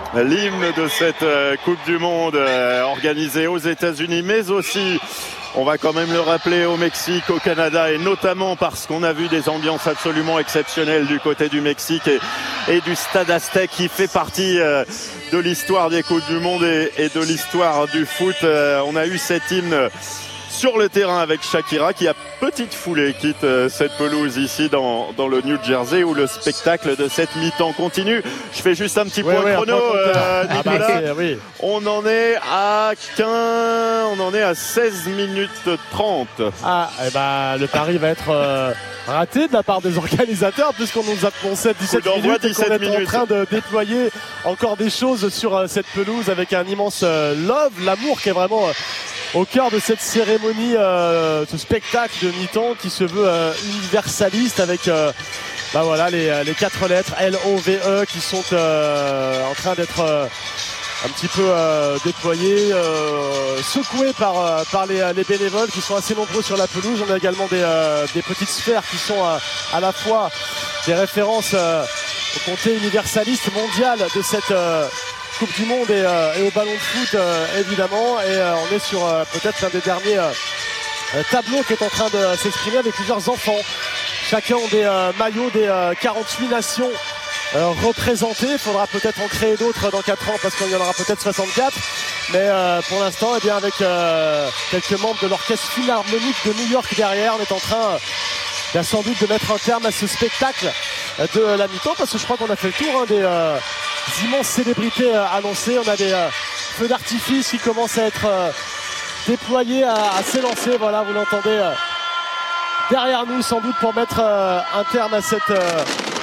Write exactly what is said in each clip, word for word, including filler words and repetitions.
l'hymne de cette euh, Coupe du Monde euh, organisée aux États-Unis, mais aussi, on va quand même le rappeler, au Mexique, au Canada, et notamment parce qu'on a vu des ambiances absolument exceptionnelles du côté du Mexique et, et du Stade Aztec, qui fait partie euh, de l'histoire des Coupes du Monde et, et de l'histoire du foot. Euh, on a eu cet hymne sur le terrain avec Shakira, qui a petite foulée quitte euh, cette pelouse ici dans, dans le New Jersey, où le spectacle de cette mi-temps continue. Je fais juste un petit ouais, point ouais, chrono, euh, ah Nicolas. bah, oui. On en est à quinze, on en est à seize minutes trente. Ah, et bah, le pari va être euh, raté de la part des organisateurs, puisqu'on nous a annoncé dix-sept minutes et qu'on est minutes. en train de déployer encore des choses sur euh, cette pelouse avec un immense euh, love, l'amour qui est vraiment euh, au cœur de cette cérémonie, euh, ce spectacle de mi-temps qui se veut euh, universaliste avec euh, bah voilà, les, les quatre lettres L O V E qui sont euh, en train d'être euh, un petit peu euh, déployées, euh, secouées par, euh, par les, les bénévoles qui sont assez nombreux sur la pelouse. On a également des, euh, des petites sphères qui sont euh, à la fois des références euh, au comté universaliste mondial de cette euh, Coupe du Monde et, euh, et au ballon de foot euh, évidemment, et euh, on est sur euh, peut-être l'un des derniers euh, tableaux qui est en train de s'exprimer avec plusieurs enfants. Chacun ont des euh, maillots des euh, quarante-huit nations euh, représentées. Il faudra peut-être en créer d'autres dans quatre ans parce qu'il y en aura peut-être soixante-quatre. Mais euh, pour l'instant, eh bien, avec euh, quelques membres de l'orchestre philharmonique de New York derrière, on est en train euh, bien, sans doute de mettre un terme à ce spectacle de la mi-temps, parce que je crois qu'on a fait le tour hein, des euh, immenses célébrités euh, annoncées. On a des euh, feux d'artifice qui commencent à être euh, déployés, à, à s'élancer. Voilà, vous l'entendez euh, derrière nous, sans doute pour mettre euh, un terme à cette, euh,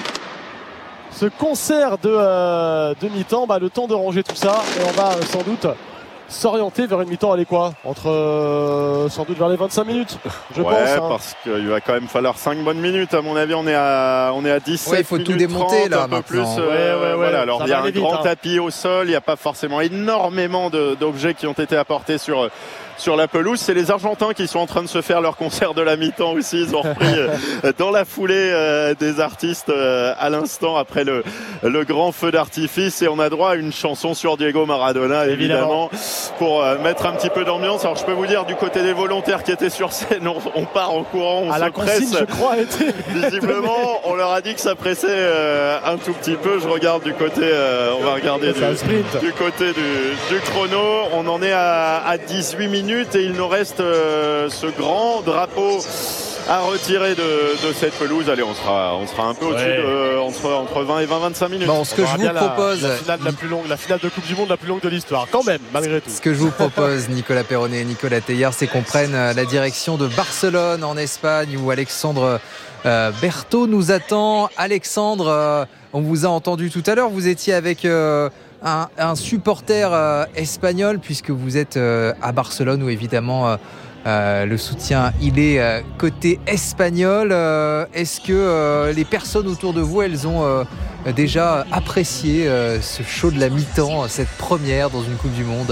ce concert de, euh, de mi-temps. Bah, le temps de ranger tout ça, et on va euh, sans doute s'orienter vers une mi-temps. Allez quoi, entre euh, sans doute vers les vingt-cinq minutes, je ouais, pense. Hein. Parce qu'il va quand même falloir cinq bonnes minutes. À mon avis, on est à on est à dix-sept ouais, il faut minutes tout démonter trente, là un peu maintenant. plus. Euh, ouais, ouais, ouais. Voilà. Alors il y a un vite, grand hein. tapis au sol. Il n'y a pas forcément énormément de, d'objets qui ont été apportés sur sur la pelouse. C'est les Argentins qui sont en train de se faire leur concert de la mi-temps aussi. Ils ont repris euh, dans la foulée euh, des artistes euh, à l'instant après le le grand feu d'artifice, et on a droit à une chanson sur Diego Maradona évidemment, évidemment pour euh, mettre un petit peu d'ambiance. Alors je peux vous dire, du côté des volontaires qui étaient sur scène, on, on part en courant, on à se la consigne, presse. je crois, était... Visiblement, on leur a dit que ça pressait euh, un tout petit peu. Je regarde du côté, euh, on va regarder du, du côté du, du chrono. On en est à, à dix-huit minutes et il nous reste euh, ce grand drapeau à retirer de, de cette pelouse. Allez, on sera, on sera un peu au-dessus, ouais. de, entre, entre vingt et vingt, vingt-cinq minutes. Bon, ce que je vous propose, la, la finale la plus longue, la finale de Coupe du Monde la plus longue de l'histoire, quand même, malgré tout. Ce que je vous propose, Nicolas Perronnet et Nicolas Teilhard, c'est qu'on prenne la direction de Barcelone en Espagne, où Alexandre euh, Berthaud nous attend. Alexandre, euh, on vous a entendu tout à l'heure, vous étiez avec euh, un, un supporter euh, espagnol, puisque vous êtes euh, à Barcelone, où évidemment euh, Euh, le soutien, il est euh, côté espagnol. Euh, est-ce que euh, les personnes autour de vous, elles ont euh, déjà apprécié euh, ce show de la mi-temps, cette première dans une Coupe du Monde ?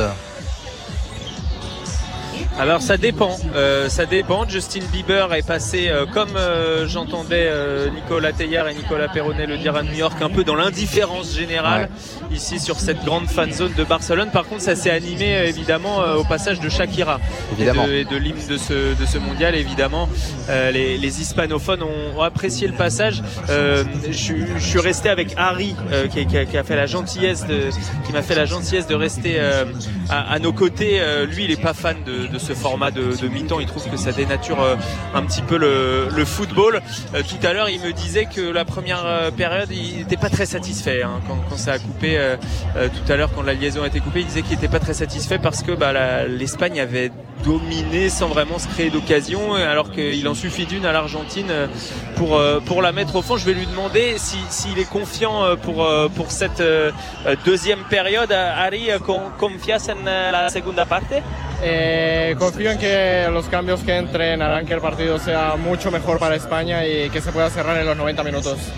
Alors ça dépend, euh, ça dépend. Justin Bieber est passé, euh, comme euh, j'entendais euh, Nicolas Teilhard et Nicolas Perronnet le dire à New York, un peu dans l'indifférence générale, ouais. ici sur cette grande fan zone de Barcelone. Par contre, ça s'est animé euh, évidemment euh, au passage de Shakira évidemment. et de, et de l'hymne de ce, de ce mondial. Évidemment, euh, les, les hispanophones ont, ont apprécié le passage. Euh, je, je suis resté avec Harry, euh, qui, qui, a, qui a fait la gentillesse de, qui m'a fait la gentillesse de rester euh, à, à nos côtés. Euh, lui, il est pas fan de, de ce format de, de mi-temps, il trouve que ça dénature euh, un petit peu le, le football. Euh, tout à l'heure, il me disait que la première euh, période, il n'était pas très satisfait hein, quand, quand ça a coupé. Euh, euh, tout à l'heure, quand la liaison a été coupée, il disait qu'il n'était pas très satisfait parce que bah, la, l'Espagne avait dominé sans vraiment se créer d'occasion, alors qu'il en suffit d'une à l'Argentine pour euh, pour la mettre au fond. Je vais lui demander si, s'il est confiant pour euh, pour cette euh, deuxième période. Ari, ¿confías en la segunda parte? Eh, confío en que los cambios que entren harán que el partido sea mucho mejor para España y que se pueda cerrar en los noventa minutos.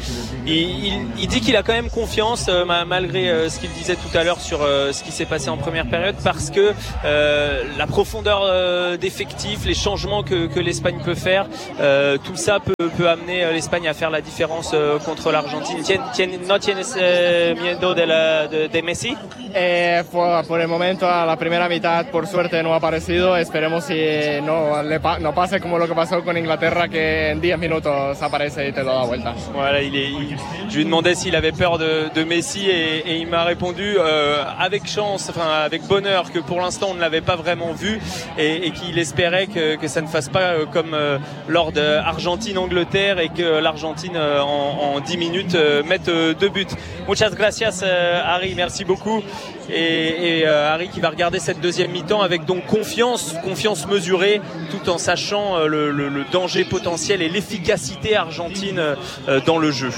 il, il, il dit qu'il a quand même confiance euh, malgré euh, ce qu'il disait tout à l'heure sur euh, ce qui s'est passé en première période, parce que euh, la profondeur euh, d'effectifs, les changements que, que l'Espagne peut faire, euh, tout ça peut, peut amener l'Espagne à faire la différence euh, contre l'Argentine. Tien, tien, ¿No tienes eh, miedo de, la, de, de Messi? Eh, por, por el momento, a la primera mitad, por suerte, no ha aparecido. Esperemos si no, le pa, no pase como lo que pasó con Inglaterra, que en diez minutos aparece y te lo da vuelta. Voilà, il est, il, je lui demandais s'il avait peur de, de Messi et, et il m'a répondu euh, avec chance, enfin avec bonheur, que pour l'instant on ne l'avait pas vraiment vu et, et qu'il espérait que, que ça ne fasse pas euh, comme euh, lors de Argentine-Angleterre et que l'Argentine euh, en, en dix minutes euh, mette euh, deux buts. Muchas gracias euh, Harry, merci beaucoup. Et, et euh, Harry qui va regarder cette deuxième mi-temps avec donc confiance, confiance mesurée, tout en sachant euh, le, le, le danger potentiel et l'efficacité argentine euh, dans le jeu.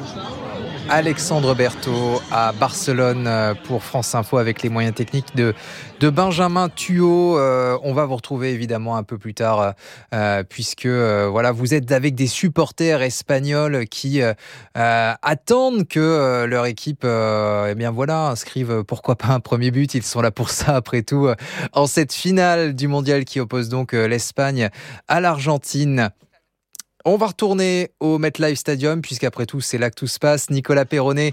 Alexandre Berthaud à Barcelone pour France Info avec les moyens techniques de, de Benjamin Thuot. Euh, on va vous retrouver évidemment un peu plus tard euh, puisque euh, voilà, vous êtes avec des supporters espagnols qui euh, euh, attendent que euh, leur équipe euh, eh bien voilà, inscrive pourquoi pas un premier but. Ils sont là pour ça après tout euh, en cette finale du mondial qui oppose donc euh, l'Espagne à l'Argentine. On va retourner au MetLife Stadium puisqu'après tout c'est là que tout se passe. Nicolas Perronnet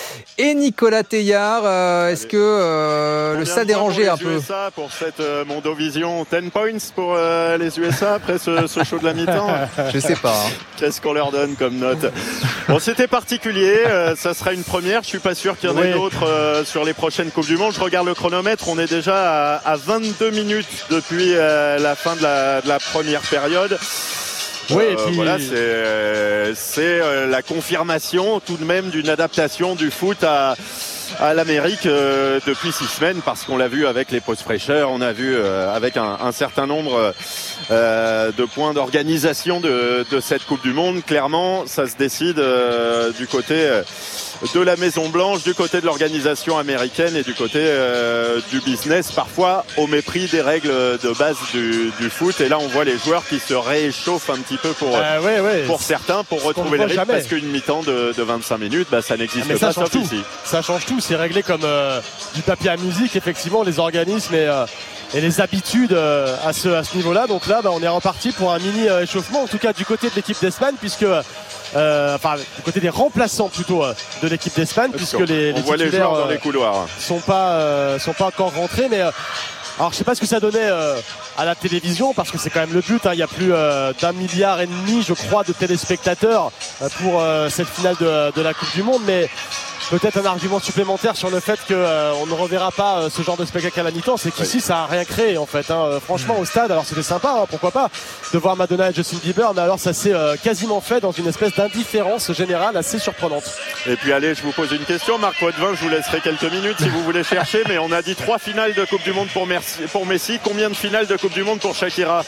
et Nicolas Teillard, euh, est-ce que euh, le stade est rangé un peu? U S A pour cette euh, Mondovision, dix points pour euh, les U S A après ce, ce show de la mi-temps. Je sais pas. Hein. Qu'est-ce qu'on leur donne comme note? Bon, c'était particulier, euh, ça sera une première. Je suis pas sûr qu'il y en ait oui. d'autres euh, sur les prochaines Coupes du Monde. Je regarde le chronomètre, on est déjà à, à vingt-deux minutes depuis euh, la fin de la, de la première période. Oui, et puis... euh, voilà, c'est, c'est euh, la confirmation tout de même d'une adaptation du foot à, à l'Amérique euh, depuis six semaines, parce qu'on l'a vu avec les pauses fraîcheurs, on a vu euh, avec un, un certain nombre euh, de points d'organisation de, de cette Coupe du Monde. Clairement, ça se décide euh, du côté euh, de la Maison Blanche, du côté de l'organisation américaine et du côté euh, du business, parfois au mépris des règles de base du, du foot. Et là, on voit les joueurs qui se réchauffent un petit peu pour, euh, ouais, ouais. pour certains, pour Ce retrouver le rythme, jamais. Parce qu'une mi-temps de, de vingt-cinq minutes, bah, ça n'existe ah, pas, ça sauf ici. Ça change tout, c'est réglé comme euh, du papier à musique, effectivement, les organismes et, euh, et les habitudes euh, à ce, à ce niveau-là. Donc là, bah, on est reparti pour un mini euh, échauffement, en tout cas du côté de l'équipe d'Espagne, puisque... Euh, enfin du côté des remplaçants plutôt euh, de l'équipe d'Espagne, puisque les, les voit les joueurs dans les couloirs sont pas euh, sont pas encore rentrés, mais euh, alors je sais pas ce que ça donnait euh, à la télévision, parce que c'est quand même le but, hein. Il y a plus euh, d'un milliard et demi je crois de téléspectateurs euh, pour euh, cette finale de, de la Coupe du Monde, mais peut-être un argument supplémentaire sur le fait qu'on euh, ne reverra pas euh, ce genre de spectacle à la mi-temps, c'est qu'ici oui. ça n'a rien créé en fait, hein. euh, franchement au stade, alors c'était sympa, hein, pourquoi pas de voir Madonna et Justin Bieber, mais alors ça s'est euh, quasiment fait dans une espèce d'indifférence générale assez surprenante. Et puis allez, je vous pose une question, Marc Poitvin, je vous laisserai quelques minutes si vous voulez chercher, mais on a dit trois finales de Coupe du Monde pour, Merci, pour Messi, combien de finales de Coupe du Monde pour Shakira?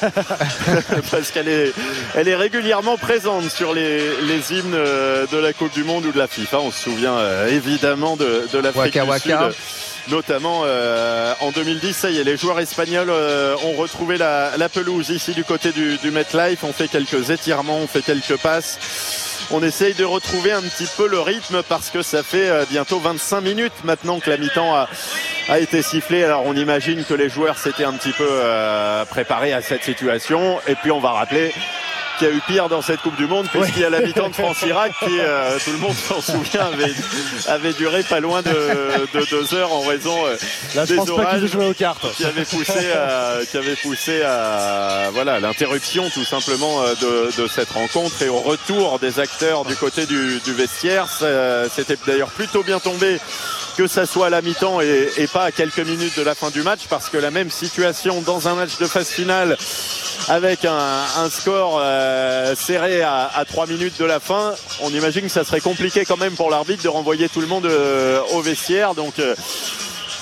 Parce qu'elle est, elle est régulièrement présente sur les, les hymnes de la Coupe du Monde ou de la FIFA, on se souvient euh, évidemment de, de l'Afrique Waka, du Waka. Sud, notamment euh, en deux mille dix. Ça y est, les joueurs espagnols euh, ont retrouvé la, la pelouse ici du côté du, du MetLife. On fait quelques étirements, on fait quelques passes, on essaye de retrouver un petit peu le rythme, parce que ça fait euh, bientôt vingt-cinq minutes maintenant que la mi-temps a, a été sifflée. Alors on imagine que les joueurs s'étaient un petit peu euh, préparés à cette situation, et puis on va rappeler qu'il y a eu pire dans cette Coupe du Monde, puisqu'il y a la mi-temps de France-Irak qui, euh, tout le monde s'en souvient, avait, avait duré pas loin de, de deux heures en raison euh, Là, des orages aux cartes. qui avaient poussé à, qui avaient poussé à voilà, l'interruption tout simplement de, de cette rencontre et au retour des acteurs du côté du, du vestiaire. C'était d'ailleurs plutôt bien tombé que ça soit à la mi-temps et, et pas à quelques minutes de la fin du match, parce que la même situation dans un match de phase finale avec un, un score euh, serré à, à trois minutes de la fin, on imagine que ça serait compliqué quand même pour l'arbitre de renvoyer tout le monde euh, au vestiaire. Donc euh,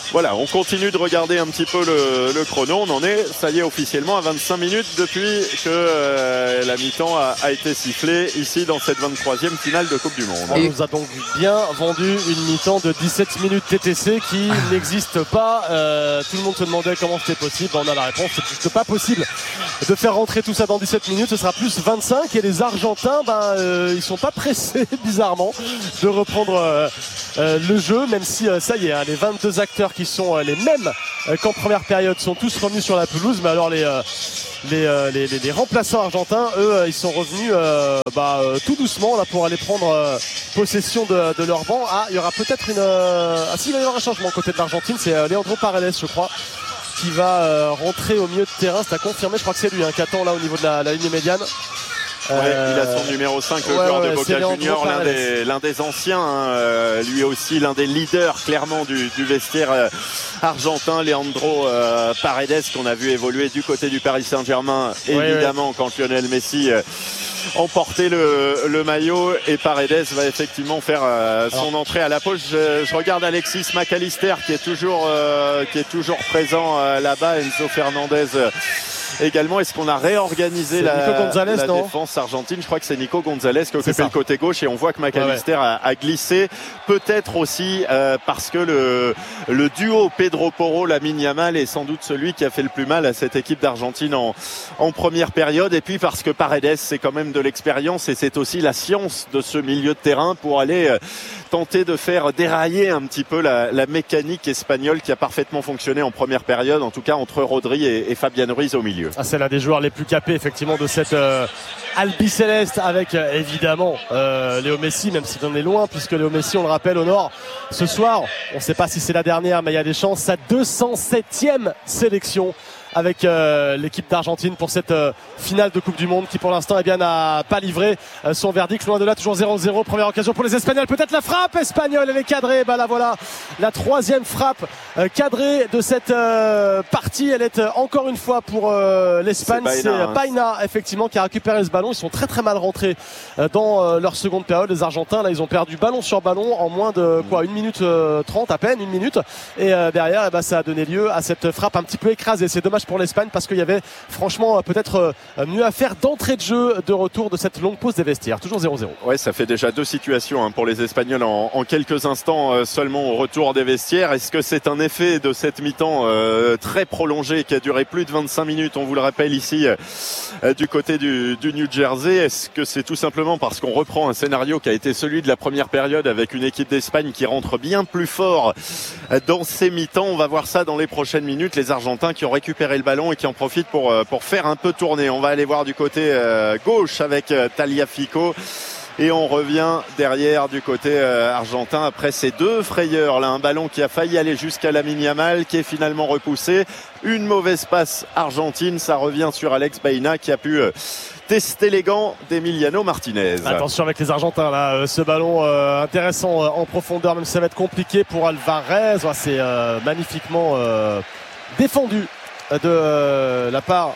Voilà, on continue de regarder un petit peu le, le chrono. On en est, ça y est, officiellement à vingt-cinq minutes depuis que euh, la mi-temps a, a été sifflée ici dans cette vingt-troisième finale de Coupe du Monde. On nous a donc bien vendu une mi-temps de dix-sept minutes T T C qui n'existe pas. Euh, tout le monde se demandait comment c'était possible. On a la réponse, c'est juste pas possible de faire rentrer tout ça dans dix-sept minutes. Ce sera plus vingt-cinq et les Argentins, ben, euh, ils sont pas pressés bizarrement de reprendre euh, euh, le jeu, même si euh, ça y est, hein, les vingt-deux acteurs qui sont euh, les mêmes euh, qu'en première période sont tous revenus sur la pelouse, mais alors les, euh, les, euh, les, les, les remplaçants argentins, eux, euh, ils sont revenus euh, bah, euh, tout doucement là pour aller prendre euh, possession de, de leur banc. Ah, il y aura peut-être une... Euh... Ah si, il va y avoir un changement côté de l'Argentine, c'est euh, Leandro Paredes, je crois, qui va euh, rentrer au milieu de terrain. C'est à confirmer, je crois que c'est lui hein, qui attend là au niveau de la, la ligne médiane. Ouais, euh, il a son numéro cinq, le ouais, joueur ouais, de Boca Juniors, l'un des, l'un des anciens, hein, euh, lui aussi l'un des leaders clairement du, du vestiaire euh, argentin, Leandro euh, Paredes, qu'on a vu évoluer du côté du Paris Saint-Germain, ouais, évidemment, ouais. Quand Lionel Messi euh, emportait le, le maillot, et Paredes va effectivement faire euh, son Alors. entrée à la pause. Je, je regarde Alexis McAllister qui est toujours, euh, qui est toujours présent euh, là-bas, Enzo Fernandez euh, également. Est-ce qu'on a réorganisé la, la défense argentine? Je crois que c'est Nico Gonzalez qui occupait le côté gauche et on voit que McAllister ouais, ouais. A, a glissé. Peut-être aussi euh, parce que le, le duo Pedro Porro, Lamine Yamal est sans doute celui qui a fait le plus mal à cette équipe d'Argentine en, en première période. Et puis parce que Paredes, c'est quand même de l'expérience et c'est aussi la science de ce milieu de terrain pour aller euh, tenter de faire dérailler un petit peu la, la mécanique espagnole qui a parfaitement fonctionné en première période, en tout cas entre Rodri et, et Fabian Ruiz au milieu. Ah, c'est l'un des joueurs les plus capés effectivement de cette euh, Albiceleste avec euh, évidemment euh, Léo Messi, même s'il en est loin, puisque Léo Messi, on le rappelle, honore ce soir, on ne sait pas si c'est la dernière, mais il y a des chances, sa deux cent septième sélection avec euh, l'équipe d'Argentine pour cette euh, finale de Coupe du Monde qui pour l'instant eh bien, n'a pas livré euh, son verdict. Loin de là, toujours zéro zéro. Première occasion pour les Espagnols. Peut-être la frappe espagnole, elle est cadrée. Bah là voilà, la troisième frappe euh, cadrée de cette euh, partie. Elle est euh, encore une fois pour euh, l'Espagne. C'est Baena, hein. Effectivement, qui a récupéré ce ballon. Ils sont très très mal rentrés euh, dans euh, leur seconde période. Les Argentins, là, ils ont perdu ballon sur ballon en moins de quoi, une minute euh, trente à peine, une minute. Et euh, derrière, eh ben, ça a donné lieu à cette frappe un petit peu écrasée. C'est dommage pour l'Espagne parce qu'il y avait franchement peut-être mieux à faire d'entrée de jeu de retour de cette longue pause des vestiaires. Toujours zéro zéro. Ouais, ça fait déjà deux situations hein, pour les Espagnols en, en quelques instants euh, seulement au retour des vestiaires. Est-ce que c'est un effet de cette mi-temps euh, très prolongée qui a duré plus de vingt-cinq minutes, on vous le rappelle ici euh, du côté du, du New Jersey? Est-ce que c'est tout simplement parce qu'on reprend un scénario qui a été celui de la première période avec une équipe d'Espagne qui rentre bien plus fort dans ces mi-temps? On va voir ça dans les prochaines minutes. Les Argentins qui ont récupéré le ballon et qui en profitent pour, pour faire un peu tourner. On va aller voir du côté euh, gauche avec euh, Tagliafico. Et on revient derrière du côté euh, argentin après ces deux frayeurs. Là, un ballon qui a failli aller jusqu'à Lamine Yamal qui est finalement repoussé. Une mauvaise passe argentine. Ça revient sur Alex Baena qui a pu euh, tester les gants d'Emiliano Martinez. Attention avec les Argentins là, euh, ce ballon euh, intéressant euh, en profondeur, même si ça va être compliqué pour Alvarez. Ouais, c'est euh, magnifiquement euh, défendu de euh, la part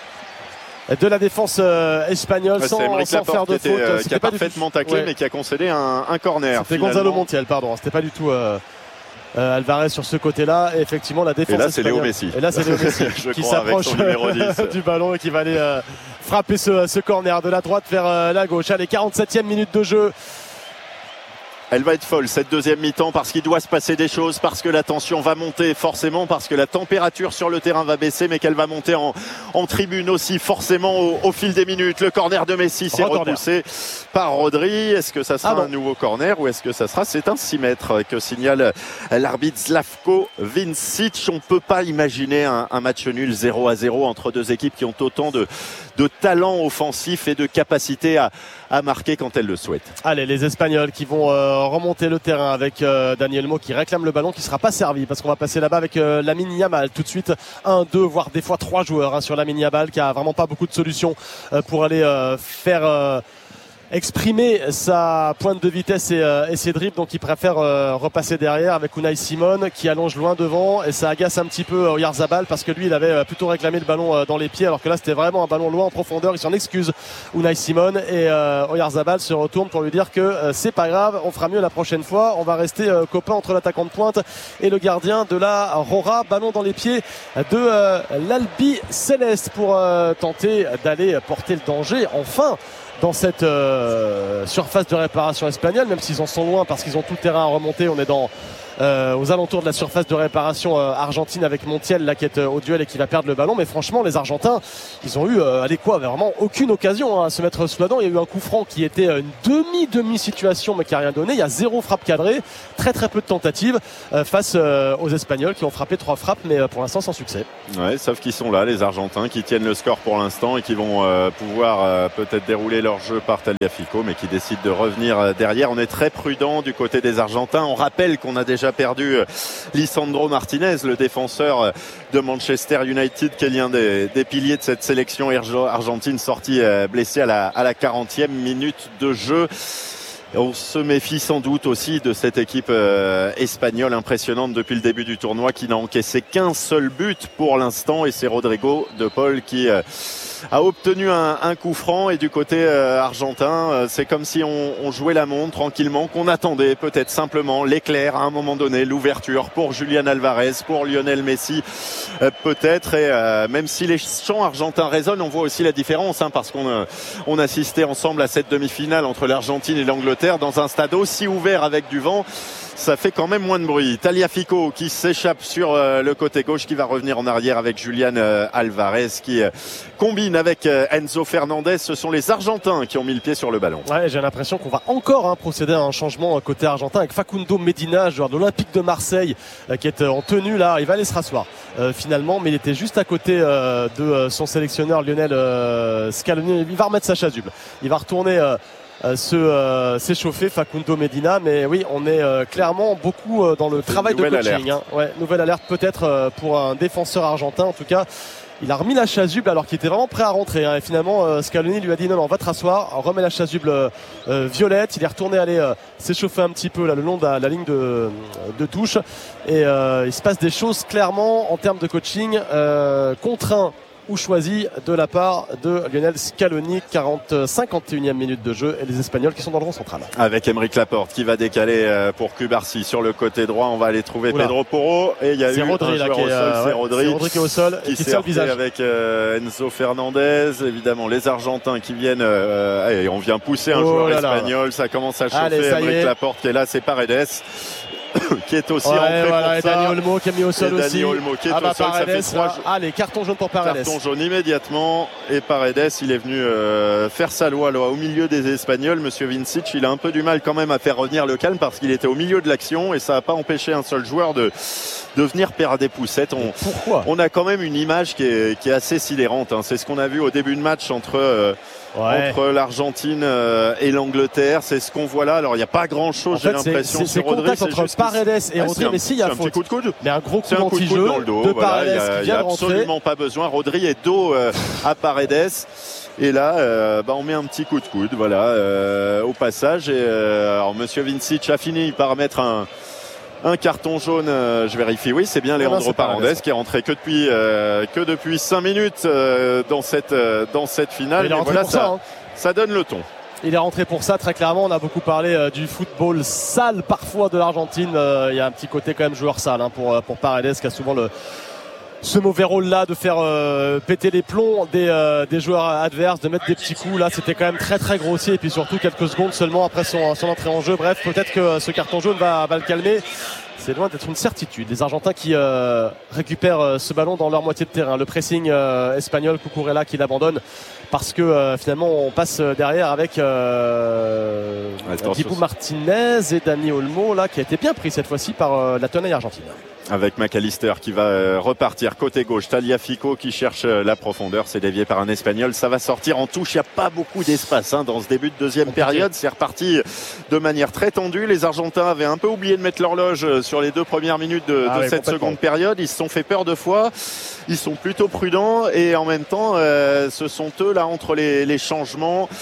de la défense euh, espagnole, ouais, sans, sans faire de était, faute. Euh, qui a parfaitement taclé, ouais. Mais qui a concédé un, un corner. C'était Gonzalo Montiel, pardon. C'était pas du tout euh, euh, Alvarez sur ce côté-là. Et effectivement, la défense. Et là, c'est Léo Messi. Et là, c'est Léo Messi qui s'approche du ballon et qui va aller euh, frapper ce, ce corner de la droite vers euh, la gauche. Allez, quarante-septième minute de jeu. Elle va être folle cette deuxième mi-temps parce qu'il doit se passer des choses, parce que la tension va monter forcément, parce que la température sur le terrain va baisser, mais qu'elle va monter en, en tribune aussi forcément au, au fil des minutes. Le corner de Messi s'est repoussé par Rodri. Est-ce que ça sera ah un nouveau corner ou est-ce que ça sera c'est un six mètres que signale l'arbitre Slavko Vincic? On ne peut pas imaginer un, un match nul zéro à zéro entre deux équipes qui ont autant de, de talent offensif et de capacité à, à marquer quand elles le souhaitent. Allez, les Espagnols qui vont euh, remonter le terrain avec euh, Daniel Mo qui réclame le ballon qui ne sera pas servi parce qu'on va passer là-bas avec euh, Lamine Yamal tout de suite. Un, deux, voire des fois trois joueurs hein, sur Lamine Yamal qui a vraiment pas beaucoup de solutions euh, pour aller euh, faire... Euh, exprimer sa pointe de vitesse et, euh, et ses dribbles, donc il préfère euh, repasser derrière avec Unai Simon qui allonge loin devant, et ça agace un petit peu Oyarzabal parce que lui il avait plutôt réclamé le ballon euh, dans les pieds, alors que là c'était vraiment un ballon loin en profondeur. Il s'en excuse, Unai Simon, et euh, Oyarzabal se retourne pour lui dire que euh, c'est pas grave, on fera mieux la prochaine fois, on va rester euh, copains entre l'attaquant de pointe et le gardien de la Rora. Ballon dans les pieds de euh, l'Albi Céleste pour euh, tenter d'aller porter le danger enfin dans cette euh, surface de réparation espagnole, même s'ils en sont loin parce qu'ils ont tout le terrain à remonter. On est dans euh, aux alentours de la surface de réparation euh, argentine avec Montiel là qui est euh, au duel et qui va perdre le ballon. Mais franchement, les Argentins, ils ont eu euh, allez quoi, vraiment aucune occasion hein, à se mettre sous la dent. Il y a eu un coup franc qui était une demi-demi situation mais qui a rien donné. Il y a zéro frappe cadrée, très très peu de tentatives euh, face euh, aux Espagnols qui ont frappé trois frappes, mais euh, pour l'instant sans succès. Ouais, sauf qu'ils sont là, les Argentins, qui tiennent le score pour l'instant et qui vont euh, pouvoir euh, peut-être dérouler leur jeu par Tagliafico, mais qui décident de revenir euh, derrière. On est très prudent du côté des Argentins. On rappelle qu'on a déjà perdu euh, Lisandro Martinez, le défenseur euh, de Manchester United, qui est l'un des, des piliers de cette sélection argentine, sorti euh, blessé à la, à la quarantième minute de jeu. On se méfie sans doute aussi de cette équipe euh, espagnole impressionnante depuis le début du tournoi, qui n'a encaissé qu'un seul but pour l'instant, et c'est Rodrigo de Paul qui euh, a obtenu un, un coup franc. Et du côté euh, argentin, euh, c'est comme si on, on jouait la montre tranquillement, qu'on attendait peut-être simplement l'éclair à un moment donné, l'ouverture pour Julian Alvarez, pour Lionel Messi euh, peut-être. Et euh, même si les chants argentins résonnent, on voit aussi la différence hein, parce qu'on euh, on assistait ensemble à cette demi-finale entre l'Argentine et l'Angleterre dans un stade aussi ouvert avec du vent. Ça fait quand même moins de bruit. Tagliafico qui s'échappe sur euh, le côté gauche, qui va revenir en arrière avec Julian euh, Alvarez qui euh, combine avec euh, Enzo Fernandez. Ce sont les Argentins qui ont mis le pied sur le ballon. Ouais, j'ai l'impression qu'on va encore hein, procéder à un changement côté argentin avec Facundo Medina, joueur de l'Olympique de Marseille, euh, qui est en tenue là. Il va aller se rasseoir euh, finalement, mais il était juste à côté euh, de euh, son sélectionneur Lionel euh, Scaloni. Il va remettre sa chasuble. Il va retourner euh, Euh, se euh, s'échauffer Facundo Medina, mais oui, on est euh, clairement beaucoup euh, dans le travail de coaching hein. Ouais, nouvelle alerte peut-être euh, pour un défenseur argentin. En tout cas, il a remis la chasuble alors qu'il était vraiment prêt à rentrer hein. Et finalement euh, Scaloni lui a dit non non, va te rasseoir, remet la chasuble euh, euh, violette. Il est retourné aller euh, s'échauffer un petit peu là le long de la, la ligne de, de touche, et euh, il se passe des choses clairement en termes de coaching euh, contraint ou choisi de la part de Lionel Scaloni. quarante, cinquante et unième minute de jeu, et les Espagnols qui sont dans le rond central. Avec Aymeric Laporte qui va décaler pour Cubarsí sur le côté droit. On va aller trouver Oula. Pedro Porro, et il y a c'est eu Rodri, un joueur qui est, au sol, euh, c'est ouais, Rodri, c'est Rodri qui est au sol qui, qui s'est tire le visage avec euh, Enzo Fernandez. Évidemment les Argentins qui viennent euh, et on vient pousser un oh joueur espagnol là. Ça commence à chauffer. Aymeric Laporte qui est là, c'est Paredes qui est aussi ouais, rentré voilà, pour et ça. Dani Olmo qui a mis au sol et aussi. Dani Olmo qui est ah bah au sol, Paredes, ça fait trois... allez, carton jaune pour Paredes. Carton jaune immédiatement, et Paredes il est venu euh, faire sa loi là, au milieu des Espagnols. Monsieur Vincic, il a un peu du mal quand même à faire revenir le calme parce qu'il était au milieu de l'action, et ça n'a pas empêché un seul joueur de, de venir perdre des poussettes. On, Pourquoi on a quand même une image qui est, qui est assez sidérante hein. C'est ce qu'on a vu au début de match entre... Euh, Ouais. entre l'Argentine euh, et l'Angleterre, c'est ce qu'on voit là. Alors il n'y a pas grand chose, en fait, j'ai l'impression. C'est, c'est, c'est Rodri, c'est entre Paredes et Rodri, ah, mais si il y a un faute. Petit coup de coude. Mais un gros coup, c'est un coup de coude dans le dos. De voilà, Paredes il n'y a, a absolument pas besoin. Rodri est dos euh, à Paredes. Et là, euh, bah, on met un petit coup de coude, voilà, euh, au passage. Et euh, alors Monsieur Vincic a fini par mettre un Un carton jaune, euh, je vérifie. Oui, c'est bien Leandro Paredes qui est rentré que depuis euh, que depuis cinq minutes euh, dans cette euh, dans cette finale. Il est rentré voilà, pour ça, ça, hein. ça donne le ton. Il est rentré pour ça très clairement. On a beaucoup parlé euh, du football sale parfois de l'Argentine. Euh, il y a un petit côté quand même joueur sale hein, pour pour Paredes qui a souvent le ce mauvais rôle-là de faire euh, péter les plombs des, euh, des joueurs adverses, de mettre des petits coups. Là, c'était quand même très très grossier, et puis surtout quelques secondes seulement après son, son entrée en jeu. Bref, peut-être que ce carton jaune va, va le calmer. C'est loin d'être une certitude. Les Argentins qui euh, récupèrent euh, ce ballon dans leur moitié de terrain. Le pressing euh, espagnol, Cucurella qui l'abandonne parce que euh, finalement on passe derrière avec euh, Dibu Martinez et Dani Olmo là, qui a été bien pris cette fois-ci par euh, la tenaille argentine. Avec McAllister qui va euh, repartir côté gauche. Tagliafico qui cherche euh, la profondeur. C'est dévié par un Espagnol. Ça va sortir en touche. Il n'y a pas beaucoup d'espace hein, dans ce début de deuxième période. C'est reparti de manière très tendue. Les Argentins avaient un peu oublié de mettre l'horloge sur les deux premières minutes de, ah de oui, cette seconde période. Ils se sont fait peur deux fois. Ils sont plutôt prudents, et en même temps, euh, ce sont eux là entre les, les changements.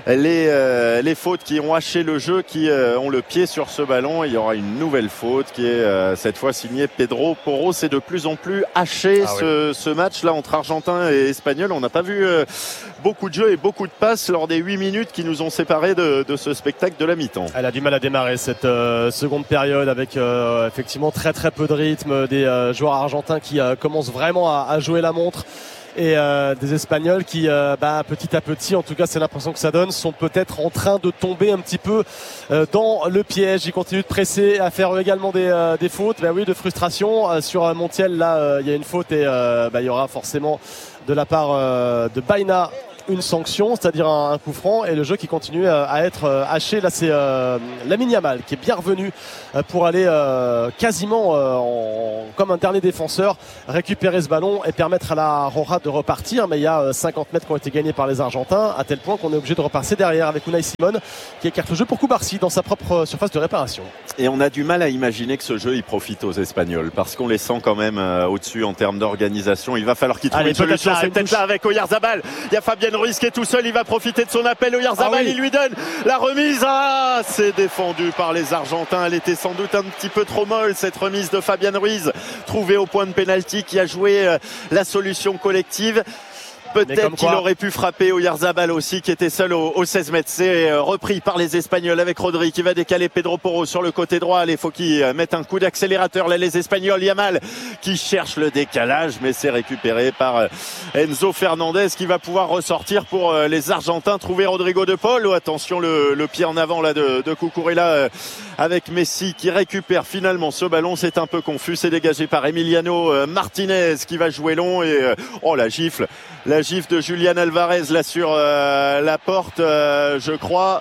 les, euh, les fautes qui ont haché le jeu, qui euh, ont le pied sur ce ballon. Il y aura une nouvelle faute qui est euh, cette fois signée Pedro Porro. C'est de plus en plus haché ah, ce, oui. ce match-là entre Argentins et Espagnols. On n'a pas vu euh, beaucoup de jeux et beaucoup de passes lors des huit minutes qui nous ont séparés de, de ce spectacle de la mi-temps. Elle a du mal à démarrer cette euh, seconde période avec euh, effectivement très très peu de rythme, des euh, joueurs argentins qui euh, commencent vraiment à, à jouer la montre. Et euh, des Espagnols qui, euh, bah, petit à petit, en tout cas c'est l'impression que ça donne, sont peut-être en train de tomber un petit peu euh, dans le piège. Ils continuent de presser, à faire également des, euh, des fautes, bah oui, de frustration. Euh, sur euh, Montiel, là, il euh, y a une faute et euh, bah, y aura forcément de la part euh, de Baena une sanction, c'est-à-dire un, un coup franc, et le jeu qui continue à, à être euh, haché. Là c'est euh, Lamine Yamal qui est bien revenu euh, pour aller euh, quasiment euh, en, comme un dernier défenseur récupérer ce ballon et permettre à la Roja de repartir, mais il y a euh, cinquante mètres qui ont été gagnés par les Argentins, à tel point qu'on est obligé de repasser derrière avec Unai Simon qui écarte le jeu pour Koubarsi dans sa propre surface de réparation. Et on a du mal à imaginer que ce jeu il profite aux Espagnols parce qu'on les sent quand même euh, au-dessus en termes d'organisation. Il va falloir qu'ils trouvent Allez, une solution. Là, c'est peut-être là avec Oyarzabal. Il y a Fabien Ruiz qui est tout seul, il va profiter de son appel. Oyarzabal, ah oui. il lui donne la remise. Ah, c'est défendu par les Argentins. Elle était sans doute un petit peu trop molle cette remise de Fabien Ruiz, trouvée au point de pénalty, qui a joué euh, la solution collective. Peut-être qu'il aurait pu frapper Oyarzabal aussi, qui était seul au, au seize mètres. C'est euh, repris par les Espagnols avec Rodri qui va décaler Pedro Porro sur le côté droit. Il faut qu'ils euh, mettent un coup d'accélérateur là, les Espagnols. Yamal qui cherche le décalage, mais c'est récupéré par euh, Enzo Fernandez qui va pouvoir ressortir pour euh, les Argentins. Trouver Rodrigo de Paul. Oh, attention, le, le pied en avant là de, de Cucurella euh, avec Messi qui récupère finalement ce ballon. C'est un peu confus. C'est dégagé par Emiliano euh, Martinez qui va jouer long et euh, oh la gifle. La gifle de Julian Alvarez là sur euh, la porte, euh, je crois.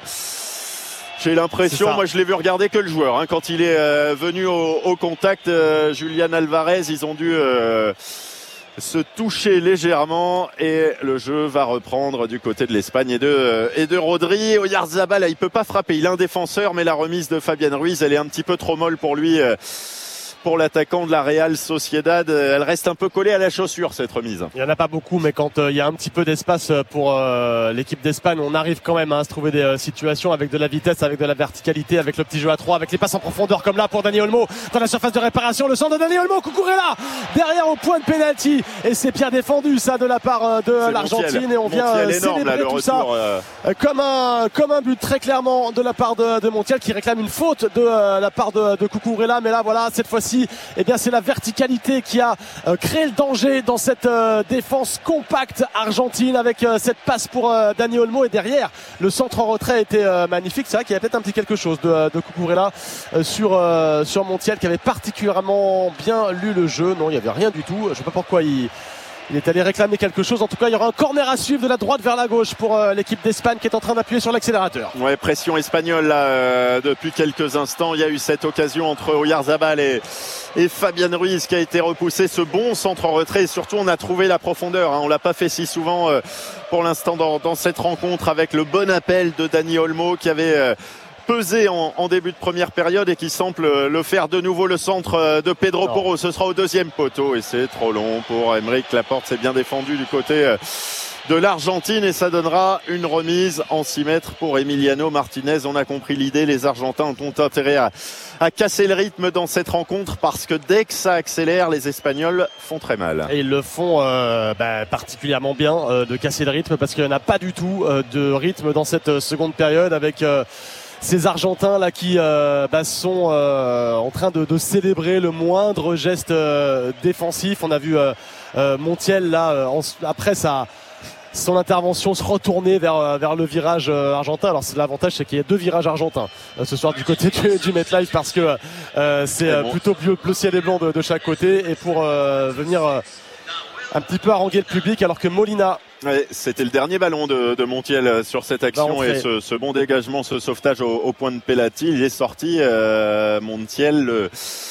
J'ai l'impression, moi je l'ai vu regarder que le joueur hein, quand il est euh, venu au, au contact. Euh, Julian Alvarez, ils ont dû euh, se toucher légèrement et le jeu va reprendre du côté de l'Espagne et de euh, et de Rodri. Oyarzabal, là, il peut pas frapper, il a un défenseur, mais la remise de Fabien Ruiz, elle est un petit peu trop molle pour lui. Euh, Pour l'attaquant de la Real Sociedad, elle reste un peu collée à la chaussure cette remise. Il n'y en a pas beaucoup, mais quand euh, il y a un petit peu d'espace pour euh, l'équipe d'Espagne, on arrive quand même hein, à se trouver des euh, situations avec de la vitesse, avec de la verticalité, avec le petit jeu à trois, avec les passes en profondeur comme là pour Dani Olmo dans la surface de réparation. Le centre de Dani Olmo, Cucurella derrière au point de pénalty et c'est bien défendu ça de la part euh, de c'est l'Argentine Montiel. Et on vient euh, célébrer là, tout retour, ça euh... comme un comme un but très clairement de la part de, de Montiel qui réclame une faute de euh, la part de, de Cucurella, mais là voilà cette fois-ci eh bien c'est la verticalité qui a euh, créé le danger dans cette euh, défense compacte argentine avec euh, cette passe pour euh, Dani Olmo et derrière le centre en retrait était euh, magnifique. C'est vrai qu'il y a peut-être un petit quelque chose de, de Cucurella euh, sur, euh, sur Montiel qui avait particulièrement bien lu le jeu. Non, il n'y avait rien du tout. Je ne sais pas pourquoi il... Il est allé réclamer quelque chose. En tout cas, il y aura un corner à suivre de la droite vers la gauche pour euh, l'équipe d'Espagne qui est en train d'appuyer sur l'accélérateur. Ouais, pression espagnole là euh, depuis quelques instants. Il y a eu cette occasion entre Oyarzabal et, et Fabien Ruiz qui a été repoussé. Ce bon centre en retrait et surtout on a trouvé la profondeur. Hein. On l'a pas fait si souvent euh, pour l'instant dans, dans cette rencontre avec le bon appel de Dani Olmo qui avait euh, pesé en, en début de première période et qui semble le faire de nouveau. Le centre de Pedro non. Porro, ce sera au deuxième poteau et c'est trop long pour Aymeric Laporte. C'est bien défendu du côté de l'Argentine et ça donnera une remise en six mètres pour Emiliano Martinez. On a compris l'idée, les Argentins ont intérêt à, à casser le rythme dans cette rencontre parce que dès que ça accélère, les Espagnols font très mal. Et ils le font euh, bah, particulièrement bien euh, de casser le rythme parce qu'il n'y en a pas du tout euh, de rythme dans cette seconde période avec... Euh, ces Argentins là qui euh, bah, sont euh, en train de, de célébrer le moindre geste euh, défensif. On a vu euh, euh, Montiel là euh, en, après sa son intervention se retourner vers vers le virage euh, argentin. Alors c'est l'avantage, c'est qu'il y a deux virages argentins euh, ce soir du côté du, du MetLife parce que euh, c'est euh, plutôt bleu, bleu ciel et blanc de, de chaque côté et pour euh, venir euh, un petit peu haranguer le public alors que Molina. Ouais, c'était le dernier ballon de, de Montiel sur cette action et ce, ce bon dégagement, ce sauvetage au, au point de pénalty, il est sorti. Euh, Montiel, le,